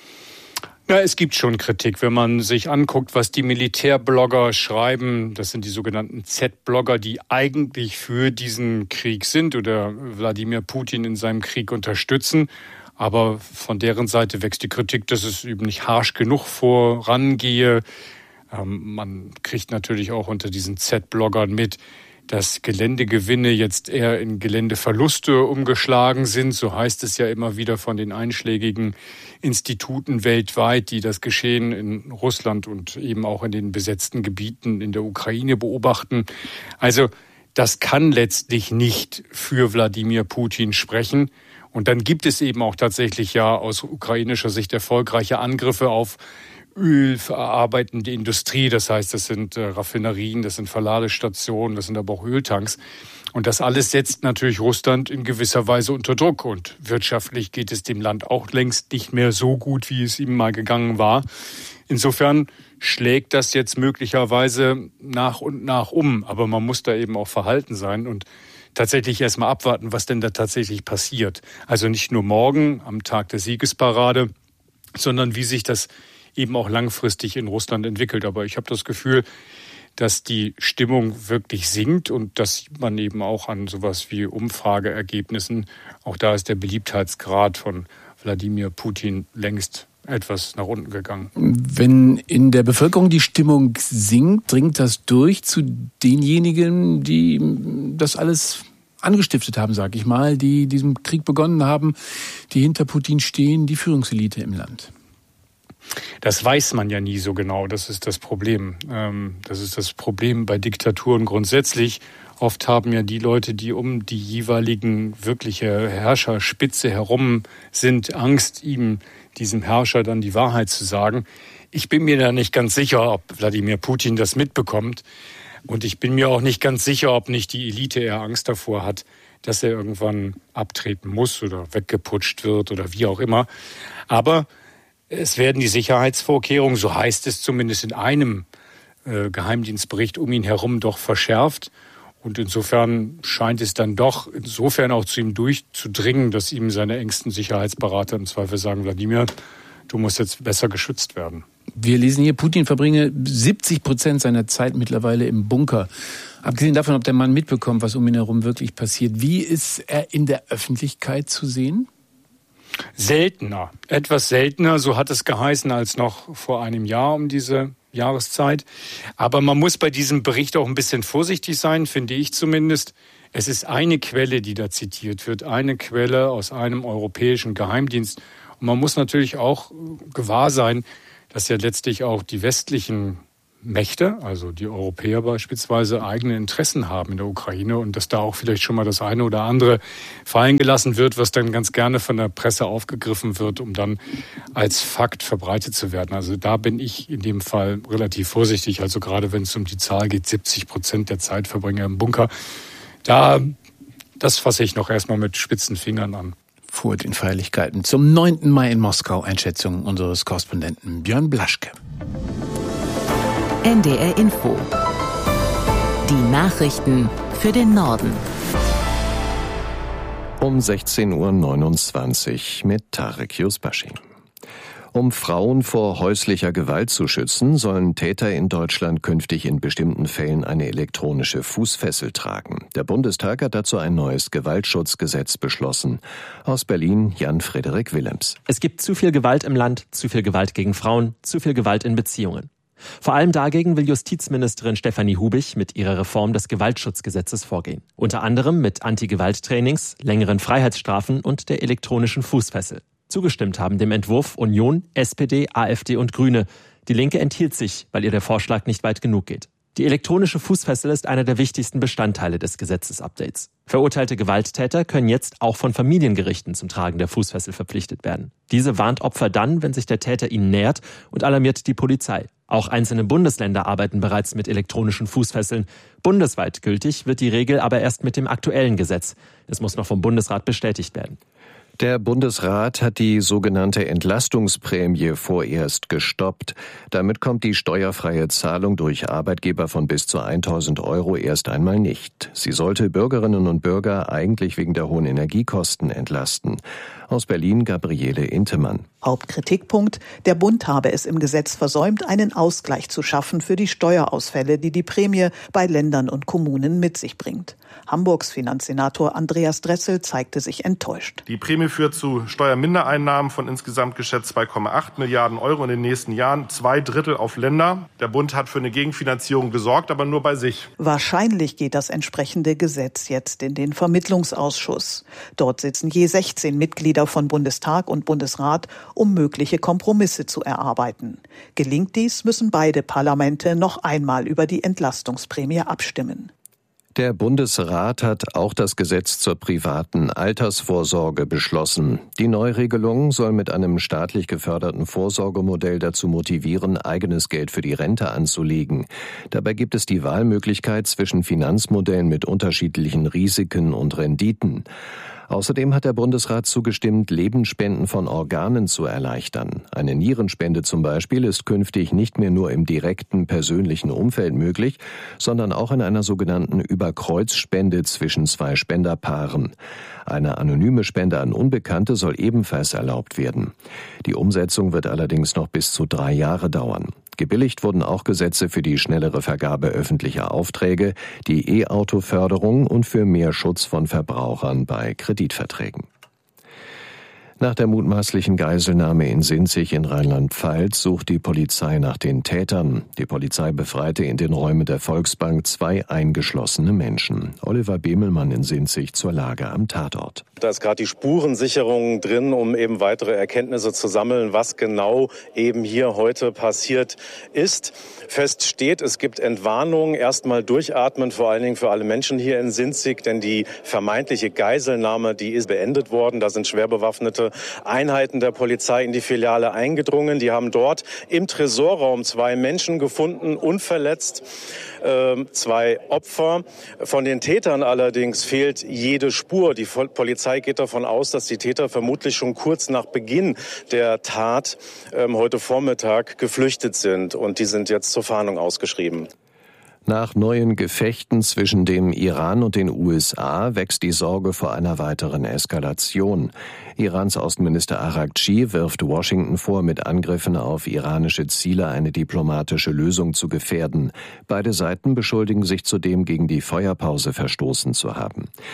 Ja, es gibt schon Kritik, wenn man sich anguckt, was die Militärblogger schreiben. Das sind die sogenannten Z-Blogger, die eigentlich für diesen Krieg sind oder Wladimir Putin in seinem Krieg unterstützen. Aber von deren Seite wächst die Kritik, dass es eben nicht harsch genug vorangehe. Ähm, man kriegt natürlich auch unter diesen Z-Bloggern mit, dass Geländegewinne jetzt eher in Geländeverluste umgeschlagen sind. So heißt es ja immer wieder von den einschlägigen Instituten weltweit, die das Geschehen in Russland und eben auch in den besetzten Gebieten in der Ukraine beobachten. Also das kann letztlich nicht für Wladimir Putin sprechen. Und dann gibt es eben auch tatsächlich ja aus ukrainischer Sicht erfolgreiche Angriffe auf ölverarbeitende Industrie. Das heißt, das sind äh, Raffinerien, das sind Verladestationen, das sind aber auch Öltanks. Und das alles setzt natürlich Russland in gewisser Weise unter Druck. Und wirtschaftlich geht es dem Land auch längst nicht mehr so gut, wie es ihm mal gegangen war. Insofern schlägt das jetzt möglicherweise nach und nach um. Aber man muss da eben auch verhalten sein und tatsächlich erstmal abwarten, was denn da tatsächlich passiert. Also nicht nur morgen am Tag der Siegesparade, sondern wie sich das eben auch langfristig in Russland entwickelt. Aber ich habe das Gefühl, dass die Stimmung wirklich sinkt und das sieht man eben auch an sowas wie Umfrageergebnissen. Auch da ist der Beliebtheitsgrad von Wladimir Putin längst etwas nach unten gegangen. Wenn in der Bevölkerung die Stimmung sinkt, dringt das durch zu denjenigen, die das alles angestiftet haben, sage ich mal, die diesen Krieg begonnen haben, die hinter Putin stehen, die Führungselite im Land. Das weiß man ja nie so genau, das ist das Problem. Das ist das Problem bei Diktaturen grundsätzlich. Oft haben ja die Leute, die um die jeweiligen wirkliche Herrscherspitze herum sind, Angst, ihm, diesem Herrscher dann die Wahrheit zu sagen. Ich bin mir da nicht ganz sicher, ob Wladimir Putin das mitbekommt. Und ich bin mir auch nicht ganz sicher, ob nicht die Elite eher Angst davor hat, dass er irgendwann abtreten muss oder weggeputscht wird oder wie auch immer. Aber es werden die Sicherheitsvorkehrungen, so heißt es zumindest in einem äh, Geheimdienstbericht, um ihn herum doch verschärft. Und insofern scheint es dann doch insofern auch zu ihm durchzudringen, dass ihm seine engsten Sicherheitsberater im Zweifel sagen, Wladimir, du musst jetzt besser geschützt werden. Wir lesen hier, Putin verbringe siebzig Prozent seiner Zeit mittlerweile im Bunker. Abgesehen davon, ob der Mann mitbekommt, was um ihn herum wirklich passiert. Wie ist er in der Öffentlichkeit zu sehen? Seltener, etwas seltener, so hat es geheißen, als noch vor einem Jahr um diese Jahreszeit. Aber man muss bei diesem Bericht auch ein bisschen vorsichtig sein, finde ich zumindest. Es ist eine Quelle, die da zitiert wird, eine Quelle aus einem europäischen Geheimdienst. Und man muss natürlich auch gewahr sein, dass ja letztlich auch die westlichen Mächte, also die Europäer beispielsweise, eigene Interessen haben in der Ukraine und dass da auch vielleicht schon mal das eine oder andere fallen gelassen wird, was dann ganz gerne von der Presse aufgegriffen wird, um dann als Fakt verbreitet zu werden. Also da bin ich in dem Fall relativ vorsichtig. Also gerade wenn es um die Zahl geht, siebzig Prozent der Zeit verbringe im Bunker. Da, das fasse ich noch erstmal mit spitzen Fingern an. Vor den Feierlichkeiten zum neunten Mai in Moskau. Einschätzung unseres Korrespondenten Björn Blaschke. N D R Info. Die Nachrichten für den Norden. Um sechzehn Uhr neunundzwanzig mit Tarek Yusbashi. Um Frauen vor häuslicher Gewalt zu schützen, sollen Täter in Deutschland künftig in bestimmten Fällen eine elektronische Fußfessel tragen. Der Bundestag hat dazu ein neues Gewaltschutzgesetz beschlossen. Aus Berlin Jan-Frederik Willems. Es gibt zu viel Gewalt im Land, zu viel Gewalt gegen Frauen, zu viel Gewalt in Beziehungen. Vor allem dagegen will Justizministerin Stefanie Hubich mit ihrer Reform des Gewaltschutzgesetzes vorgehen. Unter anderem mit Anti-Gewalt-Trainings, längeren Freiheitsstrafen und der elektronischen Fußfessel. Zugestimmt haben dem Entwurf Union, S P D, AfD und Grüne. Die Linke enthielt sich, weil ihr der Vorschlag nicht weit genug geht. Die elektronische Fußfessel ist einer der wichtigsten Bestandteile des Gesetzesupdates. Verurteilte Gewalttäter können jetzt auch von Familiengerichten zum Tragen der Fußfessel verpflichtet werden. Diese warnt Opfer dann, wenn sich der Täter ihnen nähert, und alarmiert die Polizei. Auch einzelne Bundesländer arbeiten bereits mit elektronischen Fußfesseln. Bundesweit gültig wird die Regel aber erst mit dem aktuellen Gesetz. Es muss noch vom Bundesrat bestätigt werden. Der Bundesrat hat die sogenannte Entlastungsprämie vorerst gestoppt. Damit kommt die steuerfreie Zahlung durch Arbeitgeber von bis zu tausend Euro erst einmal nicht. Sie sollte Bürgerinnen und Bürger eigentlich wegen der hohen Energiekosten entlasten. Aus Berlin Gabriele Intemann. Hauptkritikpunkt: Der Bund habe es im Gesetz versäumt, einen Ausgleich zu schaffen für die Steuerausfälle, die die Prämie bei Ländern und Kommunen mit sich bringt. Hamburgs Finanzsenator Andreas Dressel zeigte sich enttäuscht. Die Prämie führt zu Steuermindereinnahmen von insgesamt geschätzt zwei Komma acht Milliarden Euro in den nächsten Jahren, zwei Drittel auf Länder. Der Bund hat für eine Gegenfinanzierung gesorgt, aber nur bei sich. Wahrscheinlich geht das entsprechende Gesetz jetzt in den Vermittlungsausschuss. Dort sitzen je sechzehn Mitglieder von Bundestag und Bundesrat, um mögliche Kompromisse zu erarbeiten. Gelingt dies, müssen beide Parlamente noch einmal über die Entlastungsprämie abstimmen. Der Bundesrat hat auch das Gesetz zur privaten Altersvorsorge beschlossen. Die Neuregelung soll mit einem staatlich geförderten Vorsorgemodell dazu motivieren, eigenes Geld für die Rente anzulegen. Dabei gibt es die Wahlmöglichkeit zwischen Finanzmodellen mit unterschiedlichen Risiken und Renditen. Außerdem hat der Bundesrat zugestimmt, Lebensspenden von Organen zu erleichtern. Eine Nierenspende zum Beispiel ist künftig nicht mehr nur im direkten persönlichen Umfeld möglich, sondern auch in einer sogenannten Überkreuzspende zwischen zwei Spenderpaaren. Eine anonyme Spende an Unbekannte soll ebenfalls erlaubt werden. Die Umsetzung wird allerdings noch bis zu drei Jahre dauern. Gebilligt wurden auch Gesetze für die schnellere Vergabe öffentlicher Aufträge, die E-Auto-Förderung und für mehr Schutz von Verbrauchern bei Kreditverträgen. Nach der mutmaßlichen Geiselnahme in Sinzig in Rheinland-Pfalz sucht die Polizei nach den Tätern. Die Polizei befreite in den Räumen der Volksbank zwei eingeschlossene Menschen. Oliver Bemelmann in Sinzig zur Lage am Tatort. Da ist gerade die Spurensicherung drin, um eben weitere Erkenntnisse zu sammeln, was genau eben hier heute passiert ist. Fest steht, es gibt Entwarnung, erstmal durchatmen, vor allen Dingen für alle Menschen hier in Sinzig, denn die vermeintliche Geiselnahme, die ist beendet worden. Da sind schwer bewaffnete Einheiten der Polizei in die Filiale eingedrungen. Die haben dort im Tresorraum zwei Menschen gefunden, unverletzt, äh, zwei Opfer. Von den Tätern allerdings fehlt jede Spur. Die Polizei geht davon aus, dass die Täter vermutlich schon kurz nach Beginn der Tat äh, heute Vormittag geflüchtet sind und die sind jetzt zur Fahndung ausgeschrieben. Nach neuen Gefechten zwischen dem Iran und den U S A wächst die Sorge vor einer weiteren Eskalation. Irans Außenminister Araghchi wirft Washington vor, mit Angriffen auf iranische Ziele eine diplomatische Lösung zu gefährden. Beide Seiten beschuldigen sich zudem, gegen die Feuerpause verstoßen zu haben.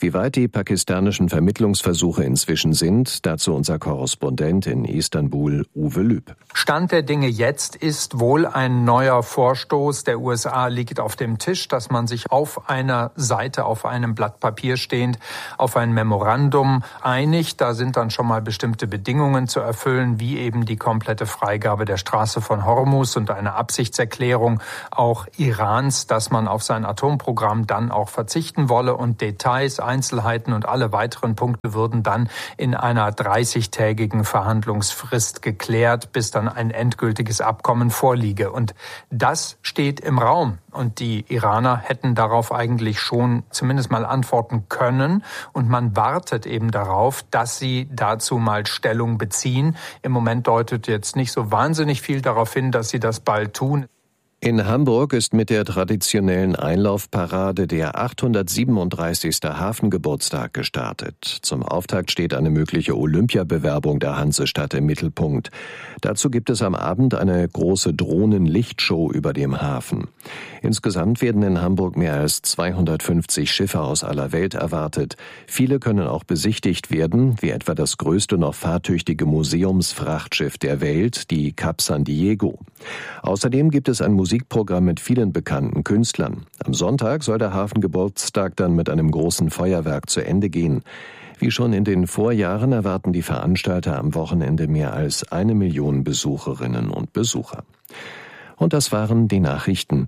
Wie weit die pakistanischen Vermittlungsversuche inzwischen sind, dazu unser Korrespondent in Istanbul, Uwe Lüb. Stand der Dinge jetzt ist wohl ein neuer Vorstoß der U S A liegt auf dem Tisch, dass man sich auf einer Seite, auf einem Blatt Papier stehend, auf ein Memorandum einigt. Da sind dann schon mal bestimmte Bedingungen zu erfüllen, wie eben die komplette Freigabe der Straße von Hormuz und eine Absichtserklärung auch Irans, dass man auf sein Atomprogramm dann auch verzichten wolle, und Details, Einzelheiten und alle weiteren Punkte würden dann in einer dreißigtägigen Verhandlungsfrist geklärt, bis dann ein endgültiges Abkommen vorliege. Und das steht im Raum. Und die Iraner hätten darauf eigentlich schon zumindest mal antworten können. Und man wartet eben darauf, dass sie dazu mal Stellung beziehen. Im Moment deutet jetzt nicht so wahnsinnig viel darauf hin, dass sie das bald tun. In Hamburg ist mit der traditionellen Einlaufparade der achthundertsiebenunddreißigste Hafengeburtstag gestartet. Zum Auftakt steht eine mögliche Olympiabewerbung der Hansestadt im Mittelpunkt. Dazu gibt es am Abend eine große Drohnenlichtshow über dem Hafen. Insgesamt werden in Hamburg mehr als zweihundertfünfzig Schiffe aus aller Welt erwartet. Viele können auch besichtigt werden, wie etwa das größte noch fahrtüchtige Museumsfrachtschiff der Welt, die Cap San Diego. Außerdem gibt es ein Musikprogramm mit vielen bekannten Künstlern. Am Sonntag soll der Hafengeburtstag dann mit einem großen Feuerwerk zu Ende gehen. Wie schon in den Vorjahren erwarten die Veranstalter am Wochenende mehr als eine Million Besucherinnen und Besucher. Und das waren die Nachrichten.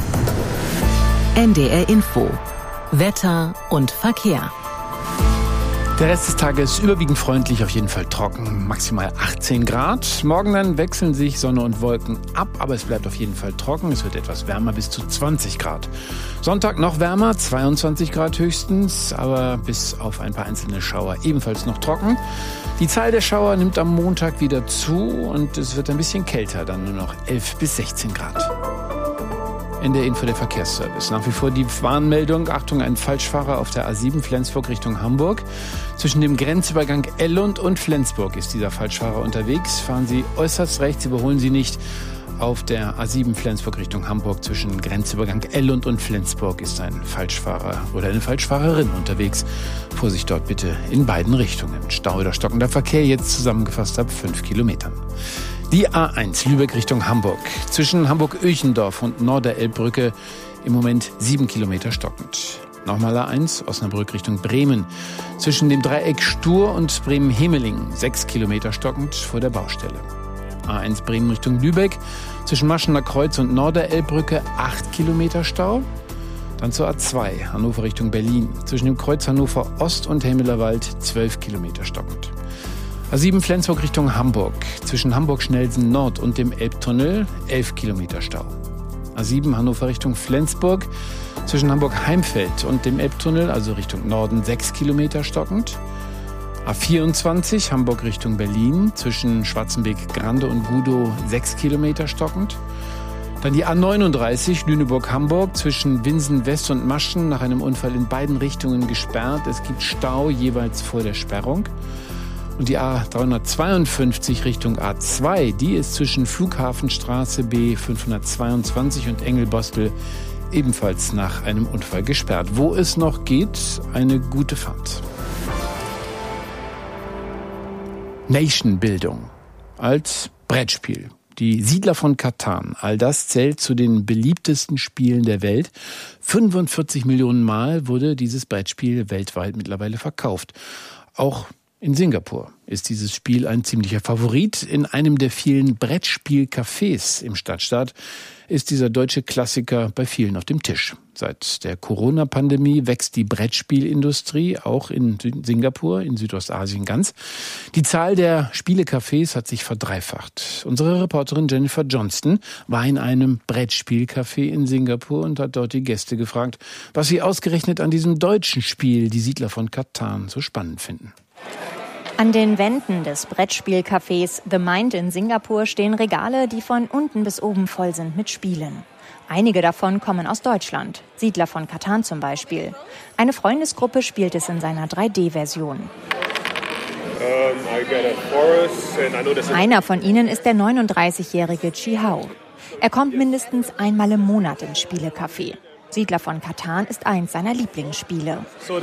N D R Info. Wetter und Verkehr. Der Rest des Tages überwiegend freundlich, auf jeden Fall trocken, maximal achtzehn Grad. Morgen dann wechseln sich Sonne und Wolken ab, aber es bleibt auf jeden Fall trocken. Es wird etwas wärmer, bis zu zwanzig Grad. Sonntag noch wärmer, zweiundzwanzig Grad höchstens, aber bis auf ein paar einzelne Schauer ebenfalls noch trocken. Die Zahl der Schauer nimmt am Montag wieder zu und es wird ein bisschen kälter, dann nur noch elf bis sechzehn Grad. In der Info der Verkehrsservice. Nach wie vor die Warnmeldung. Achtung, ein Falschfahrer auf der A sieben Flensburg Richtung Hamburg. Zwischen dem Grenzübergang Ellund und Flensburg ist dieser Falschfahrer unterwegs. Fahren Sie äußerst rechts, überholen Sie nicht. Auf der A sieben Flensburg Richtung Hamburg zwischen Grenzübergang Ellund und Flensburg ist ein Falschfahrer oder eine Falschfahrerin unterwegs. Vorsicht dort bitte in beiden Richtungen. Stau oder stockender Verkehr jetzt zusammengefasst ab fünf Kilometern. Die A eins Lübeck Richtung Hamburg. Zwischen Hamburg-Öchendorf und Norderelbbrücke im Moment sieben Kilometer stockend. Nochmal A eins Osnabrück Richtung Bremen. Zwischen dem Dreieck Stur und Bremen-Hemeling sechs Kilometer stockend vor der Baustelle. A eins Bremen Richtung Lübeck. Zwischen Maschener Kreuz und Norderelbbrücke acht Kilometer Stau. Dann zur A zwei Hannover Richtung Berlin. Zwischen dem Kreuz Hannover Ost und Hemmelerwald zwölf Kilometer stockend. A sieben Flensburg Richtung Hamburg. Zwischen Hamburg-Schnelsen Nord und dem Elbtunnel elf Kilometer Stau. A sieben Hannover Richtung Flensburg. Zwischen Hamburg-Heimfeld und dem Elbtunnel, also Richtung Norden, sechs Kilometer stockend. A vierundzwanzig Hamburg Richtung Berlin. Zwischen Schwarzenbeck-Grande und Gudow sechs Kilometer stockend. Dann die A neununddreißig Lüneburg-Hamburg zwischen Winsen West und Maschen nach einem Unfall in beiden Richtungen gesperrt. Es gibt Stau jeweils vor der Sperrung. Und die A dreihundertzweiundfünfzig Richtung A zwei, die ist zwischen Flughafenstraße B fünfhundertzweiundzwanzig und Engelbostel ebenfalls nach einem Unfall gesperrt. Wo es noch geht, eine gute Fahrt. Nation-Bildung als Brettspiel. Die Siedler von Catan, all das zählt zu den beliebtesten Spielen der Welt. fünfundvierzig Millionen Mal wurde dieses Brettspiel weltweit mittlerweile verkauft. Auch in Singapur ist dieses Spiel ein ziemlicher Favorit. In einem der vielen Brettspielcafés im Stadtstaat ist dieser deutsche Klassiker bei vielen auf dem Tisch. Seit der Corona-Pandemie wächst die Brettspielindustrie, auch in Singapur, in Südostasien ganz. Die Zahl der Spielecafés hat sich verdreifacht. Unsere Reporterin Jennifer Johnston war in einem Brettspielcafé in Singapur und hat dort die Gäste gefragt, was sie ausgerechnet an diesem deutschen Spiel, die Siedler von Catan, so spannend finden. An den Wänden des Brettspielcafés The Mind in Singapur stehen Regale, die von unten bis oben voll sind mit Spielen. Einige davon kommen aus Deutschland, Siedler von Catan zum Beispiel. Eine Freundesgruppe spielt es in seiner drei D Version. Einer von ihnen ist der neununddreißigjährige Chi Hao. Er kommt mindestens einmal im Monat ins Spielecafé. Siedler von Catan ist eins seiner Lieblingsspiele.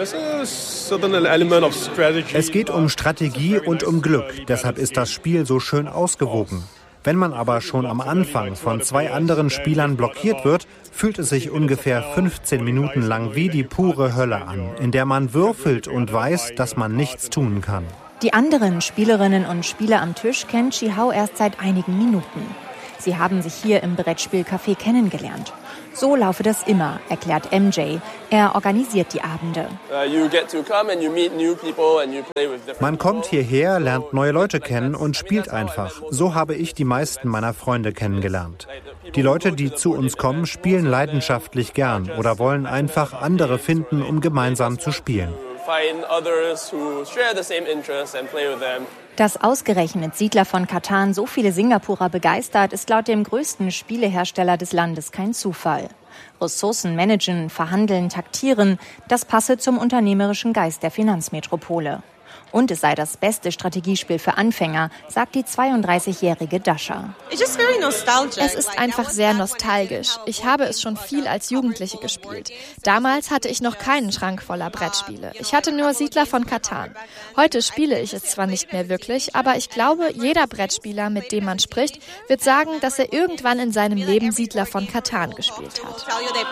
Es geht um Strategie und um Glück. Deshalb ist das Spiel so schön ausgewogen. Wenn man aber schon am Anfang von zwei anderen Spielern blockiert wird, fühlt es sich ungefähr fünfzehn Minuten lang wie die pure Hölle an, in der man würfelt und weiß, dass man nichts tun kann. Die anderen Spielerinnen und Spieler am Tisch kennt Chi-Hao erst seit einigen Minuten. Sie haben sich hier im Brettspielcafé kennengelernt. So laufe das immer, erklärt M J. Er organisiert die Abende. Man kommt hierher, lernt neue Leute kennen und spielt einfach. So habe ich die meisten meiner Freunde kennengelernt. Die Leute, die zu uns kommen, spielen leidenschaftlich gern oder wollen einfach andere finden, um gemeinsam zu spielen. Dass ausgerechnet Siedler von Catan so viele Singapurer begeistert, ist laut dem größten Spielehersteller des Landes kein Zufall. Ressourcen managen, verhandeln, taktieren, das passe zum unternehmerischen Geist der Finanzmetropole. Und es sei das beste Strategiespiel für Anfänger, sagt die zweiunddreißigjährige Dasha. Es ist einfach sehr nostalgisch. Ich habe es schon viel als Jugendliche gespielt. Damals hatte ich noch keinen Schrank voller Brettspiele. Ich hatte nur Siedler von Catan. Heute spiele ich es zwar nicht mehr wirklich, aber ich glaube, jeder Brettspieler, mit dem man spricht, wird sagen, dass er irgendwann in seinem Leben Siedler von Catan gespielt hat.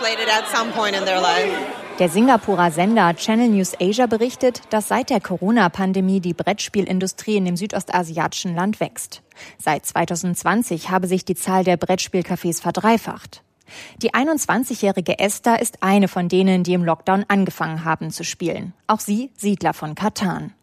Der Singapurer Sender Channel News Asia berichtet, dass seit der Corona-Pandemie die Brettspielindustrie in dem südostasiatischen Land wächst. Seit zweitausendzwanzig habe sich die Zahl der Brettspielcafés verdreifacht. Die einundzwanzigjährige Esther ist eine von denen, die im Lockdown angefangen haben zu spielen. Auch sie Siedler von Catan.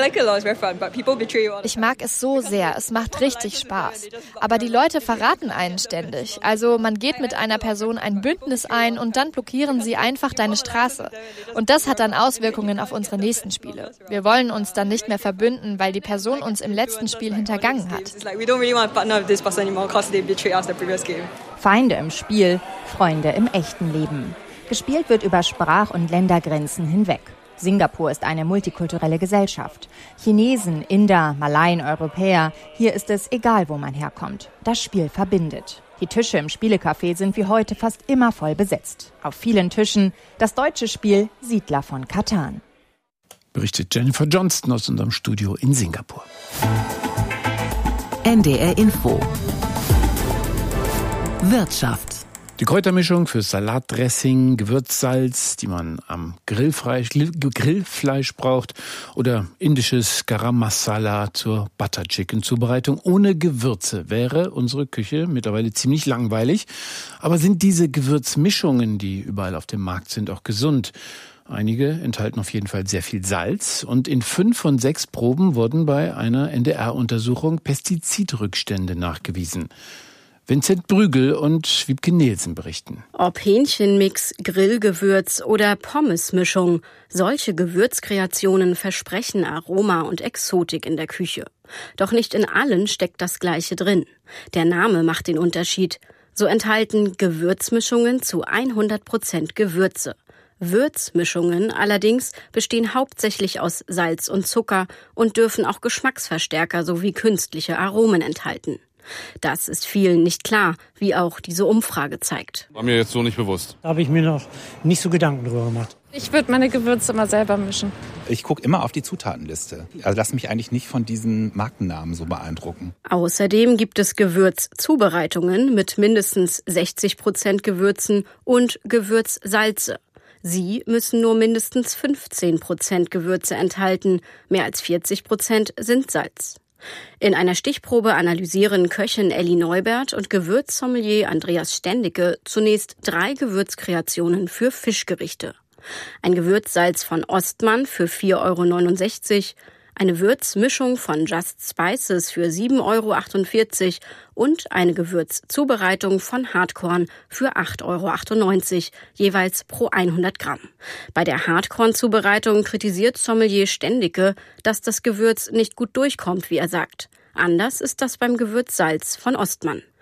Ich mag es so sehr, es macht richtig Spaß. Aber die Leute verraten einen ständig. Also man geht mit einer Person ein Bündnis ein und dann blockieren sie einfach deine Straße. Und das hat dann Auswirkungen auf unsere nächsten Spiele. Wir wollen uns dann nicht mehr verbünden, weil die Person uns im letzten Spiel hintergangen hat. Feinde im Spiel, Freunde im echten Leben. Gespielt wird über Sprach- und Ländergrenzen hinweg. Singapur ist eine multikulturelle Gesellschaft. Chinesen, Inder, Malaien, Europäer, hier ist es egal, wo man herkommt. Das Spiel verbindet. Die Tische im Spielecafé sind wie heute fast immer voll besetzt. Auf vielen Tischen das deutsche Spiel Siedler von Catan. Berichtet Jennifer Johnston aus unserem Studio in Singapur. N D R Info. Wirtschaft. Die Kräutermischung für Salatdressing, Gewürzsalz, die man am Grillfleisch, Grillfleisch braucht, oder indisches Garam Masala zur Butter Chicken Zubereitung. Ohne Gewürze wäre unsere Küche mittlerweile ziemlich langweilig. Aber sind diese Gewürzmischungen, die überall auf dem Markt sind, auch gesund? Einige enthalten auf jeden Fall sehr viel Salz. Und in fünf von sechs Proben wurden bei einer N D R-Untersuchung Pestizidrückstände nachgewiesen. Vincent Brügel und Wiebke Nielsen berichten. Ob Hähnchenmix, Grillgewürz oder Pommesmischung, solche Gewürzkreationen versprechen Aroma und Exotik in der Küche. Doch nicht in allen steckt das Gleiche drin. Der Name macht den Unterschied. So enthalten Gewürzmischungen zu hundert Prozent Gewürze. Würzmischungen allerdings bestehen hauptsächlich aus Salz und Zucker und dürfen auch Geschmacksverstärker sowie künstliche Aromen enthalten. Das ist vielen nicht klar, wie auch diese Umfrage zeigt. War mir jetzt so nicht bewusst. Da habe ich mir noch nicht so Gedanken drüber gemacht. Ich würde meine Gewürze immer selber mischen. Ich gucke immer auf die Zutatenliste. Also lass mich eigentlich nicht von diesen Markennamen so beeindrucken. Außerdem gibt es Gewürzzubereitungen mit mindestens sechzig Prozent Gewürzen und Gewürzsalze. Sie müssen nur mindestens fünfzehn Prozent Gewürze enthalten. Mehr als vierzig Prozent sind Salz. In einer Stichprobe analysieren Köchin Elli Neubert und Gewürzsommelier Andreas Stendicke zunächst drei Gewürzkreationen für Fischgerichte. Ein Gewürzsalz von Ostmann für vier Euro neunundsechzig, eine Würzmischung von Just Spices für sieben Euro achtundvierzig und eine Gewürzzubereitung von Hartkorn für acht Euro achtundneunzig, jeweils pro hundert Gramm. Bei der Hartkorn-Zubereitung kritisiert Sommelier Stendicke, dass das Gewürz nicht gut durchkommt, wie er sagt. Anders ist das beim Gewürzsalz von Ostmann.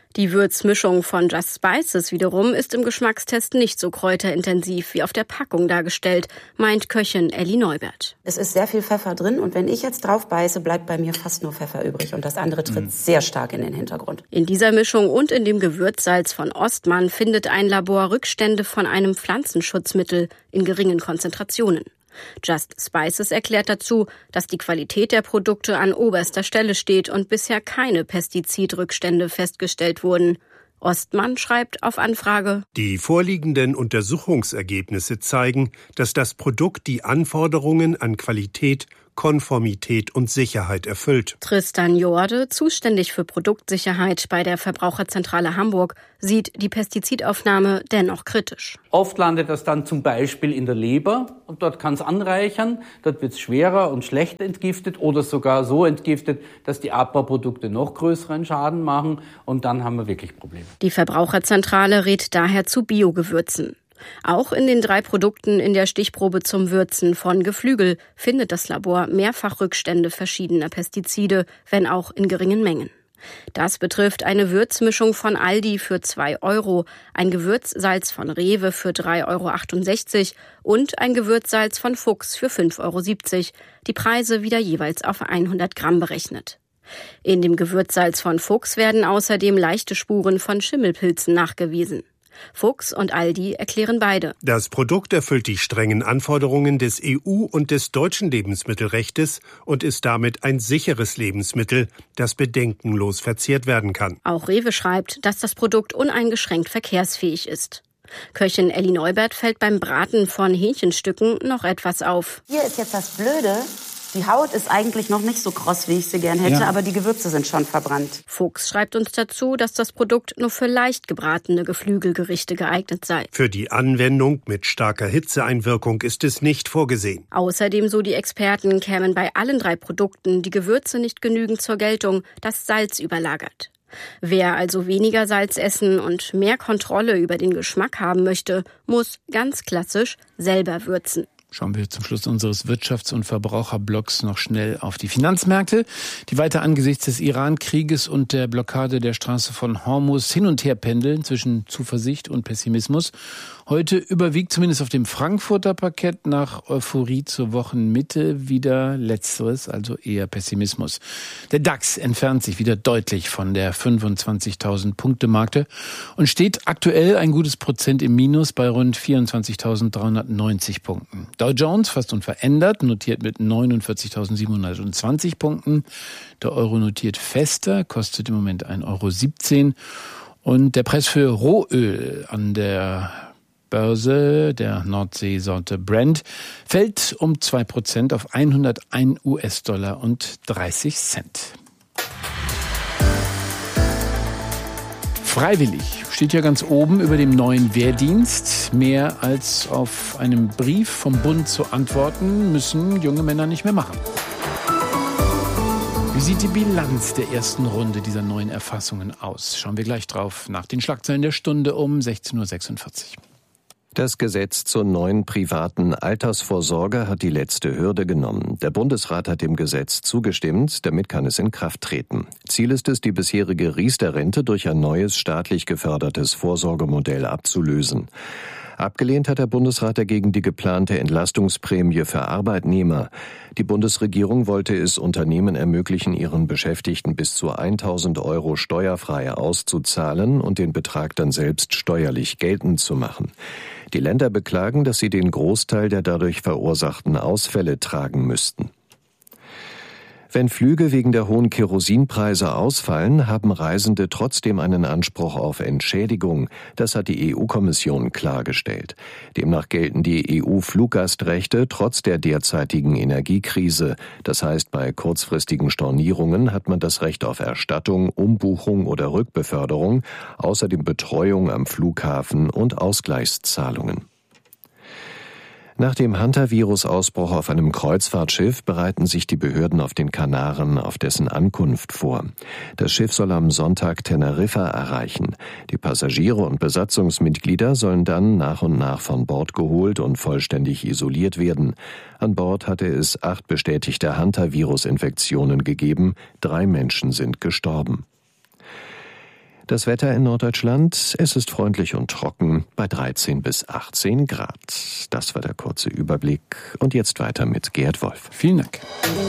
Die Würzmischung von Just Spices wiederum ist im Geschmackstest nicht so kräuterintensiv wie auf der Packung dargestellt, meint Köchin Elli Neubert. Es ist sehr viel Pfeffer drin und wenn ich jetzt drauf beiße, bleibt bei mir fast nur Pfeffer übrig und das andere tritt mhm. sehr stark in den Hintergrund. In dieser Mischung und in dem Gewürzsalz von Ostmann findet ein Labor Rückstände von einem Pflanzenschutzmittel in geringen Konzentrationen. Just Spices erklärt dazu, dass die Qualität der Produkte an oberster Stelle steht und bisher keine Pestizidrückstände festgestellt wurden. Ostmann schreibt auf Anfrage: Die vorliegenden Untersuchungsergebnisse zeigen, dass das Produkt die Anforderungen an Qualität, Konformität und Sicherheit erfüllt. Tristan Jorde, zuständig für Produktsicherheit bei der Verbraucherzentrale Hamburg, sieht die Pestizidaufnahme dennoch kritisch. Oft landet das dann zum Beispiel in der Leber und dort kann es anreichern. Dort wird es schwerer und schlechter entgiftet oder sogar so entgiftet, dass die Abbauprodukte noch größeren Schaden machen und dann haben wir wirklich Probleme. Die Verbraucherzentrale rät daher zu Biogewürzen. Auch in den drei Produkten in der Stichprobe zum Würzen von Geflügel findet das Labor mehrfach Rückstände verschiedener Pestizide, wenn auch in geringen Mengen. Das betrifft eine Würzmischung von Aldi für zwei Euro, ein Gewürzsalz von Rewe für drei Euro achtundsechzig und ein Gewürzsalz von Fuchs für fünf Euro siebzig. Die Preise wieder jeweils auf hundert Gramm berechnet. In dem Gewürzsalz von Fuchs werden außerdem leichte Spuren von Schimmelpilzen nachgewiesen. Fuchs und Aldi erklären beide: Das Produkt erfüllt die strengen Anforderungen des E U- und des deutschen Lebensmittelrechtes und ist damit ein sicheres Lebensmittel, das bedenkenlos verzehrt werden kann. Auch Rewe schreibt, dass das Produkt uneingeschränkt verkehrsfähig ist. Köchin Elli Neubert fällt beim Braten von Hähnchenstücken noch etwas auf. Hier ist jetzt das Blöde. Die Haut ist eigentlich noch nicht so kross, wie ich sie gern hätte, ja. aber die Gewürze sind schon verbrannt. Fuchs schreibt uns dazu, dass das Produkt nur für leicht gebratene Geflügelgerichte geeignet sei. Für die Anwendung mit starker Hitzeeinwirkung ist es nicht vorgesehen. Außerdem, so die Experten, kämen bei allen drei Produkten die Gewürze nicht genügend zur Geltung, das Salz überlagert. Wer also weniger Salz essen und mehr Kontrolle über den Geschmack haben möchte, muss ganz klassisch selber würzen. Schauen wir zum Schluss unseres Wirtschafts- und Verbraucherblocks noch schnell auf die Finanzmärkte, die weiter angesichts des Iran-Krieges und der Blockade der Straße von Hormuz hin und her pendeln zwischen Zuversicht und Pessimismus. Heute überwiegt zumindest auf dem Frankfurter Parkett nach Euphorie zur Wochenmitte wieder Letzteres, also eher Pessimismus. Der DAX entfernt sich wieder deutlich von der fünfundzwanzigtausend-Punkte-Marke und steht aktuell ein gutes Prozent im Minus bei rund vierundzwanzigtausenddreihundertneunzig Punkten. Dow Jones fast unverändert, notiert mit neunundvierzigtausendsiebenhundertzwanzig Punkten. Der Euro notiert fester, kostet im Moment ein Euro siebzehn. Und der Preis für Rohöl an der Börse der Nordseesorte Brent fällt um zwei Prozent auf hundertein US-Dollar und dreißig Cent. Freiwillig steht ja ganz oben über dem neuen Wehrdienst. Mehr als auf einem Brief vom Bund zu antworten, müssen junge Männer nicht mehr machen. Wie sieht die Bilanz der ersten Runde dieser neuen Erfassungen aus? Schauen wir gleich drauf nach den Schlagzeilen der Stunde um sechzehn Uhr sechsundvierzig. Das Gesetz zur neuen privaten Altersvorsorge hat die letzte Hürde genommen. Der Bundesrat hat dem Gesetz zugestimmt, damit kann es in Kraft treten. Ziel ist es, die bisherige Riester-Rente durch ein neues staatlich gefördertes Vorsorgemodell abzulösen. Abgelehnt hat der Bundesrat dagegen die geplante Entlastungsprämie für Arbeitnehmer. Die Bundesregierung wollte es Unternehmen ermöglichen, ihren Beschäftigten bis zu tausend Euro steuerfrei auszuzahlen und den Betrag dann selbst steuerlich geltend zu machen. Die Länder beklagen, dass sie den Großteil der dadurch verursachten Ausfälle tragen müssten. Wenn Flüge wegen der hohen Kerosinpreise ausfallen, haben Reisende trotzdem einen Anspruch auf Entschädigung. Das hat die E U-Kommission klargestellt. Demnach gelten die E U-Fluggastrechte trotz der derzeitigen Energiekrise. Das heißt, bei kurzfristigen Stornierungen hat man das Recht auf Erstattung, Umbuchung oder Rückbeförderung, außerdem Betreuung am Flughafen und Ausgleichszahlungen. Nach dem Hantavirus-Ausbruch auf einem Kreuzfahrtschiff bereiten sich die Behörden auf den Kanaren auf dessen Ankunft vor. Das Schiff soll am Sonntag Teneriffa erreichen. Die Passagiere und Besatzungsmitglieder sollen dann nach und nach von Bord geholt und vollständig isoliert werden. An Bord hatte es acht bestätigte Hantavirus-Infektionen gegeben. Drei Menschen sind gestorben. Das Wetter in Norddeutschland, es ist freundlich und trocken bei dreizehn bis achtzehn Grad. Das war der kurze Überblick. Und jetzt weiter mit Gerd Wolf. Vielen Dank.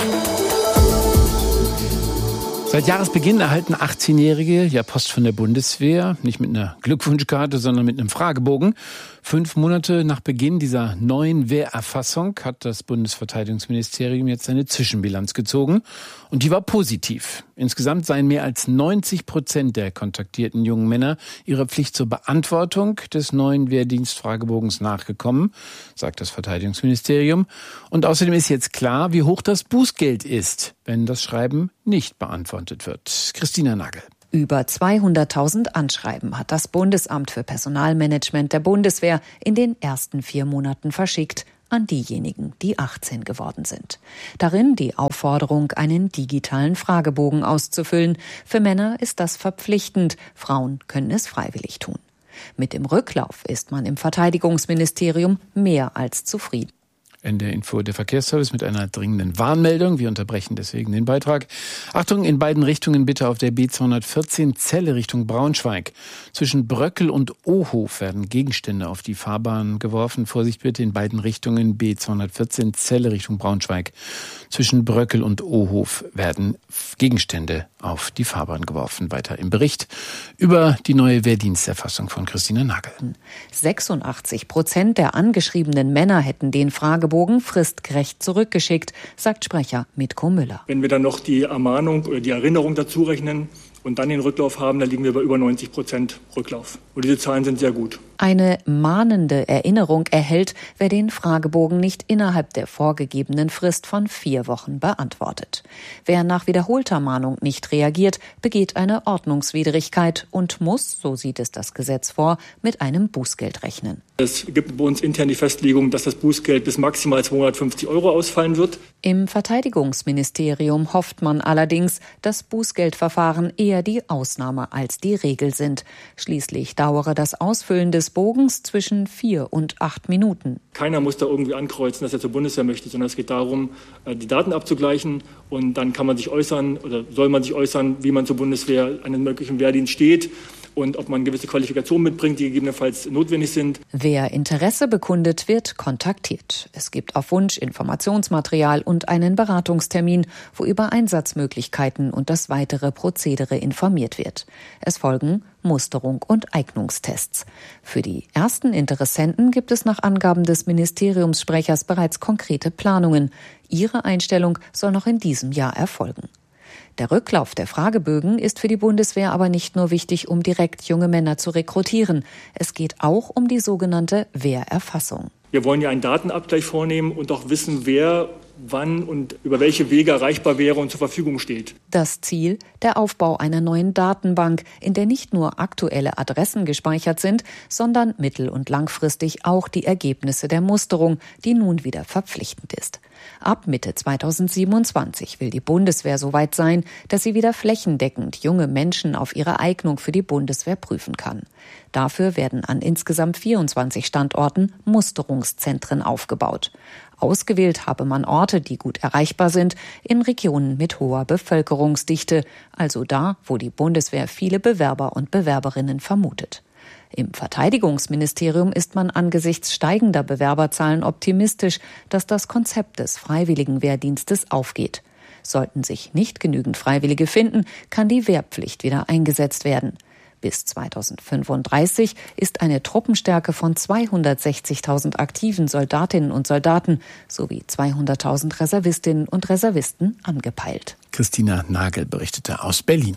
Seit Jahresbeginn erhalten achtzehnjährige ja Post von der Bundeswehr, nicht mit einer Glückwunschkarte, sondern mit einem Fragebogen. Fünf Monate nach Beginn dieser neuen Wehrerfassung hat das Bundesverteidigungsministerium jetzt eine Zwischenbilanz gezogen. Und die war positiv. Insgesamt seien mehr als neunzig Prozent der kontaktierten jungen Männer ihrer Pflicht zur Beantwortung des neuen Wehrdienstfragebogens nachgekommen, sagt das Verteidigungsministerium. Und außerdem ist jetzt klar, wie hoch das Bußgeld ist, wenn das Schreiben nicht beantwortet wird. Christina Nagel. Über zweihunderttausend Anschreiben hat das Bundesamt für Personalmanagement der Bundeswehr in den ersten vier Monaten verschickt an diejenigen, die achtzehn geworden sind. Darin die Aufforderung, einen digitalen Fragebogen auszufüllen. Für Männer ist das verpflichtend, Frauen können es freiwillig tun. Mit dem Rücklauf ist man im Verteidigungsministerium mehr als zufrieden. Ende Info der Verkehrsservice mit einer dringenden Warnmeldung. Wir unterbrechen deswegen den Beitrag. Achtung, in beiden Richtungen bitte auf der B zweihundertvierzehn Celle Richtung Braunschweig. Zwischen Bröckel und Ohof werden Gegenstände auf die Fahrbahn geworfen. Vorsicht bitte, in beiden Richtungen B zweihundertvierzehn Celle Richtung Braunschweig. Zwischen Bröckel und Ohof werden Gegenstände auf die Fahrbahn geworfen. Weiter im Bericht über die neue Wehrdiensterfassung von Christina Nagel. sechsundachtzig Prozent der angeschriebenen Männer hätten den Fragebogen fristgerecht zurückgeschickt, sagt Sprecher Mitko Müller. Wenn wir dann noch die Ermahnung oder die Erinnerung dazu rechnen und dann den Rücklauf haben, dann liegen wir bei über neunzig Prozent Rücklauf. Und diese Zahlen sind sehr gut. Eine mahnende Erinnerung erhält, wer den Fragebogen nicht innerhalb der vorgegebenen Frist von vier Wochen beantwortet. Wer nach wiederholter Mahnung nicht reagiert, begeht eine Ordnungswidrigkeit und muss, so sieht es das Gesetz vor, mit einem Bußgeld rechnen. Es gibt bei uns intern die Festlegung, dass das Bußgeld bis maximal zweihundertfünfzig Euro ausfallen wird. Im Verteidigungsministerium hofft man allerdings, dass Bußgeldverfahren eher die Ausnahme als die Regel sind. Schließlich dauere das Ausfüllen des Bogens zwischen vier und acht Minuten. Keiner muss da irgendwie ankreuzen, dass er zur Bundeswehr möchte, sondern es geht darum, die Daten abzugleichen und dann kann man sich äußern oder soll man sich äußern, wie man zur Bundeswehr einen möglichen Wehrdienst steht und ob man gewisse Qualifikationen mitbringt, die gegebenenfalls notwendig sind. Wer Interesse bekundet, wird kontaktiert. Es gibt auf Wunsch Informationsmaterial und einen Beratungstermin, wo über Einsatzmöglichkeiten und das weitere Prozedere informiert wird. Es folgen Musterung und Eignungstests. Für die ersten Interessenten gibt es nach Angaben des Ministeriumssprechers bereits konkrete Planungen. Ihre Einstellung soll noch in diesem Jahr erfolgen. Der Rücklauf der Fragebögen ist für die Bundeswehr aber nicht nur wichtig, um direkt junge Männer zu rekrutieren. Es geht auch um die sogenannte Wehrerfassung. Wir wollen ja einen Datenabgleich vornehmen und auch wissen, wer wann und über welche Wege erreichbar wäre und zur Verfügung steht. Das Ziel, der Aufbau einer neuen Datenbank, in der nicht nur aktuelle Adressen gespeichert sind, sondern mittel- und langfristig auch die Ergebnisse der Musterung, die nun wieder verpflichtend ist. Ab Mitte zweitausendsiebenundzwanzig will die Bundeswehr so weit sein, dass sie wieder flächendeckend junge Menschen auf ihre Eignung für die Bundeswehr prüfen kann. Dafür werden an insgesamt vierundzwanzig Standorten Musterungszentren aufgebaut. Ausgewählt habe man Orte, die gut erreichbar sind, in Regionen mit hoher Bevölkerungsdichte, also da, wo die Bundeswehr viele Bewerber und Bewerberinnen vermutet. Im Verteidigungsministerium ist man angesichts steigender Bewerberzahlen optimistisch, dass das Konzept des freiwilligen Wehrdienstes aufgeht. Sollten sich nicht genügend Freiwillige finden, kann die Wehrpflicht wieder eingesetzt werden. Bis zweitausendfünfunddreißig ist eine Truppenstärke von zweihundertsechzigtausend aktiven Soldatinnen und Soldaten sowie zweihunderttausend Reservistinnen und Reservisten angepeilt. Christina Nagel berichtete aus Berlin.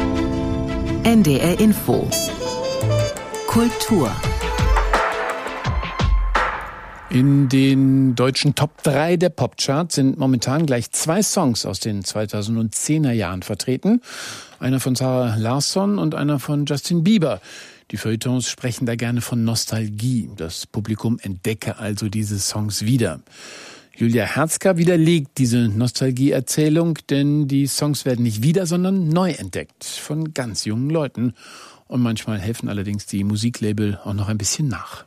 N D R Info Kultur. In den deutschen Top drei der Popcharts sind momentan gleich zwei Songs aus den zweitausendzehner Jahren vertreten. Einer von Sarah Larsson und einer von Justin Bieber. Die Feuilletons sprechen da gerne von Nostalgie. Das Publikum entdecke also diese Songs wieder. Julia Herzka widerlegt diese Nostalgieerzählung, denn die Songs werden nicht wieder, sondern neu entdeckt von ganz jungen Leuten. Und manchmal helfen allerdings die Musiklabel auch noch ein bisschen nach.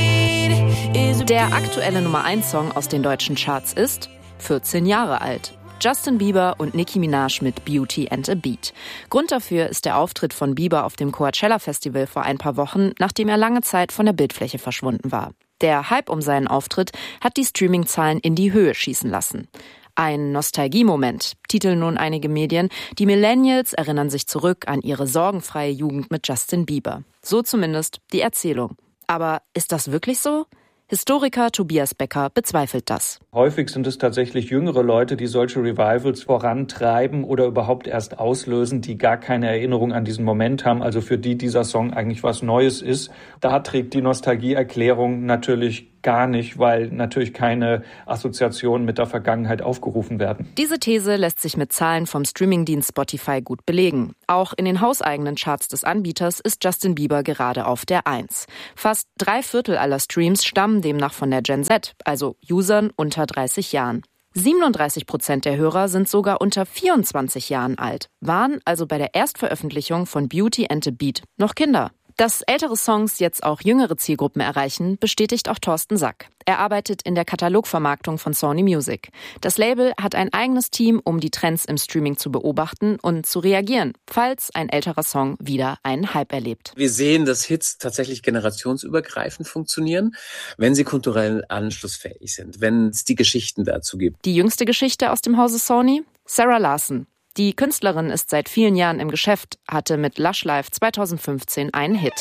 Der aktuelle Nummer eins Song aus den deutschen Charts ist vierzehn Jahre alt. Justin Bieber und Nicki Minaj mit Beauty and a Beat. Grund dafür ist der Auftritt von Bieber auf dem Coachella-Festival vor ein paar Wochen, nachdem er lange Zeit von der Bildfläche verschwunden war. Der Hype um seinen Auftritt hat die Streaming-Zahlen in die Höhe schießen lassen. Ein Nostalgiemoment, titeln nun einige Medien. Die Millennials erinnern sich zurück an ihre sorgenfreie Jugend mit Justin Bieber. So zumindest die Erzählung. Aber ist das wirklich so? Historiker Tobias Becker bezweifelt das. Häufig sind es tatsächlich jüngere Leute, die solche Revivals vorantreiben oder überhaupt erst auslösen, die gar keine Erinnerung an diesen Moment haben, also für die dieser Song eigentlich was Neues ist. Da trägt die Nostalgieerklärung natürlich gar nicht, weil natürlich keine Assoziationen mit der Vergangenheit aufgerufen werden. Diese These lässt sich mit Zahlen vom Streamingdienst Spotify gut belegen. Auch in den hauseigenen Charts des Anbieters ist Justin Bieber gerade auf der Eins. Fast drei Viertel aller Streams stammen demnach von der Gen Z, also Usern unter dreißig Jahren. siebenunddreißig Prozent der Hörer sind sogar unter vierundzwanzig Jahren alt, waren also bei der Erstveröffentlichung von Beauty and a Beat noch Kinder. Dass ältere Songs jetzt auch jüngere Zielgruppen erreichen, bestätigt auch Thorsten Sack. Er arbeitet in der Katalogvermarktung von Sony Music. Das Label hat ein eigenes Team, um die Trends im Streaming zu beobachten und zu reagieren, falls ein älterer Song wieder einen Hype erlebt. Wir sehen, dass Hits tatsächlich generationsübergreifend funktionieren, wenn sie kulturell anschlussfähig sind, wenn es die Geschichten dazu gibt. Die jüngste Geschichte aus dem Hause Sony? Sarah Larson. Die Künstlerin ist seit vielen Jahren im Geschäft, hatte mit Lush Life zweitausendfünfzehn einen Hit.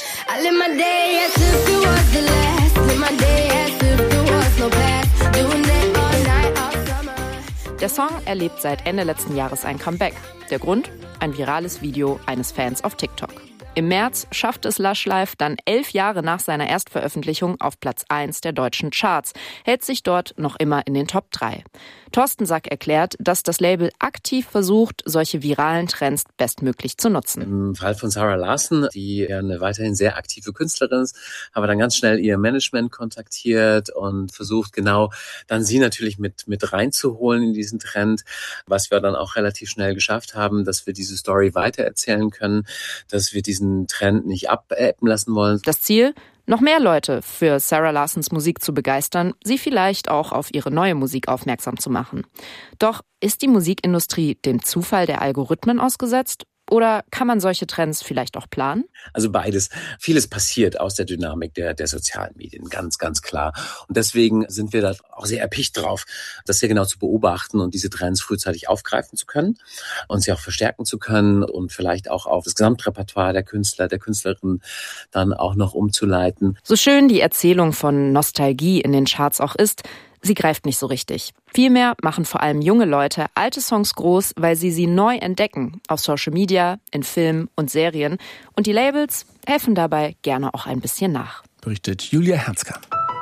Der Song erlebt seit Ende letzten Jahres ein Comeback. Der Grund? Ein virales Video eines Fans auf TikTok. Im März schafft es Lush Life dann elf Jahre nach seiner Erstveröffentlichung auf Platz eins der deutschen Charts, hält sich dort noch immer in den Top drei. Thorsten Sack erklärt, dass das Label aktiv versucht, solche viralen Trends bestmöglich zu nutzen. Im Fall von Sarah Larson, die ja eine weiterhin sehr aktive Künstlerin ist, haben wir dann ganz schnell ihr Management kontaktiert und versucht, genau dann sie natürlich mit, mit reinzuholen in diesen Trend, was wir dann auch relativ schnell geschafft haben, dass wir diese Story weitererzählen können, dass wir diesen Trend nicht abebben lassen wollen. Das Ziel? Noch mehr Leute für Sarah Larsons Musik zu begeistern, sie vielleicht auch auf ihre neue Musik aufmerksam zu machen. Doch ist die Musikindustrie dem Zufall der Algorithmen ausgesetzt? Oder kann man solche Trends vielleicht auch planen? Also beides. Vieles passiert aus der Dynamik der, der sozialen Medien, ganz, ganz klar. Und deswegen sind wir da auch sehr erpicht drauf, das sehr genau zu beobachten und diese Trends frühzeitig aufgreifen zu können und sie auch verstärken zu können und vielleicht auch auf das Gesamtrepertoire der Künstler, der Künstlerin dann auch noch umzuleiten. So schön die Erzählung von Nostalgie in den Charts auch ist, sie greift nicht so richtig. Vielmehr machen vor allem junge Leute alte Songs groß, weil sie sie neu entdecken, auf Social Media, in Filmen und Serien. Und die Labels helfen dabei gerne auch ein bisschen nach. Berichtet Julia Herzka.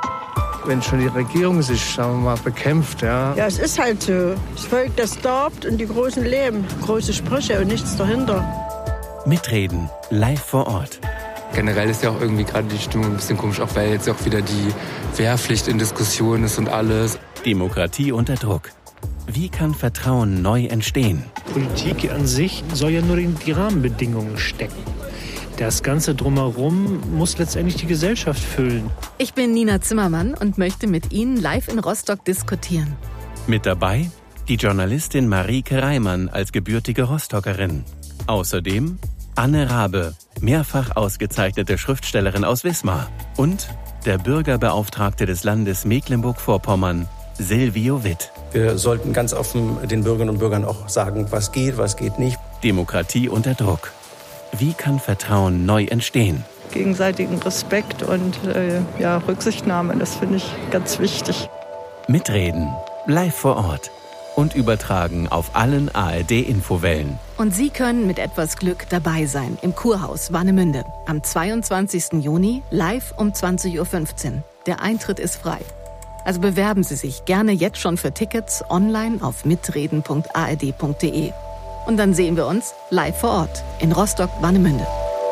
Wenn schon die Regierung sich, sagen wir mal, bekämpft, ja. Ja, es ist halt so. Das Volk, das darbt und die Großen leben. Große Sprüche und nichts dahinter. Mitreden, live vor Ort. Generell ist ja auch irgendwie gerade die Stimmung ein bisschen komisch, auch weil jetzt auch wieder die Wehrpflicht in Diskussion ist und alles. Demokratie unter Druck. Wie kann Vertrauen neu entstehen? Politik an sich soll ja nur in die Rahmenbedingungen stecken. Das Ganze drumherum muss letztendlich die Gesellschaft füllen. Ich bin Nina Zimmermann und möchte mit Ihnen live in Rostock diskutieren. Mit dabei die Journalistin Marieke Reimann als gebürtige Rostockerin. Außerdem Anne Rabe, mehrfach ausgezeichnete Schriftstellerin aus Wismar. Und der Bürgerbeauftragte des Landes Mecklenburg-Vorpommern, Silvio Witt. Wir sollten ganz offen den Bürgerinnen und Bürgern auch sagen, was geht, was geht nicht. Demokratie unter Druck. Wie kann Vertrauen neu entstehen? Gegenseitigen Respekt und äh, ja, Rücksichtnahme, das finde ich ganz wichtig. Mitreden, live vor Ort. Und übertragen auf allen A R D-Infowellen. Und Sie können mit etwas Glück dabei sein im Kurhaus Warnemünde. Am zweiundzwanzigsten Juni live um zwanzig Uhr fünfzehn. Der Eintritt ist frei. Also bewerben Sie sich gerne jetzt schon für Tickets online auf mitreden punkt a r d punkt d e. Und dann sehen wir uns live vor Ort in Rostock-Warnemünde.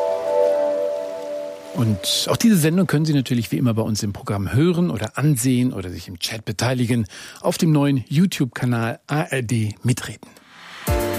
Und auch diese Sendung können Sie natürlich wie immer bei uns im Programm hören oder ansehen oder sich im Chat beteiligen auf dem neuen YouTube-Kanal A R D Mitreden.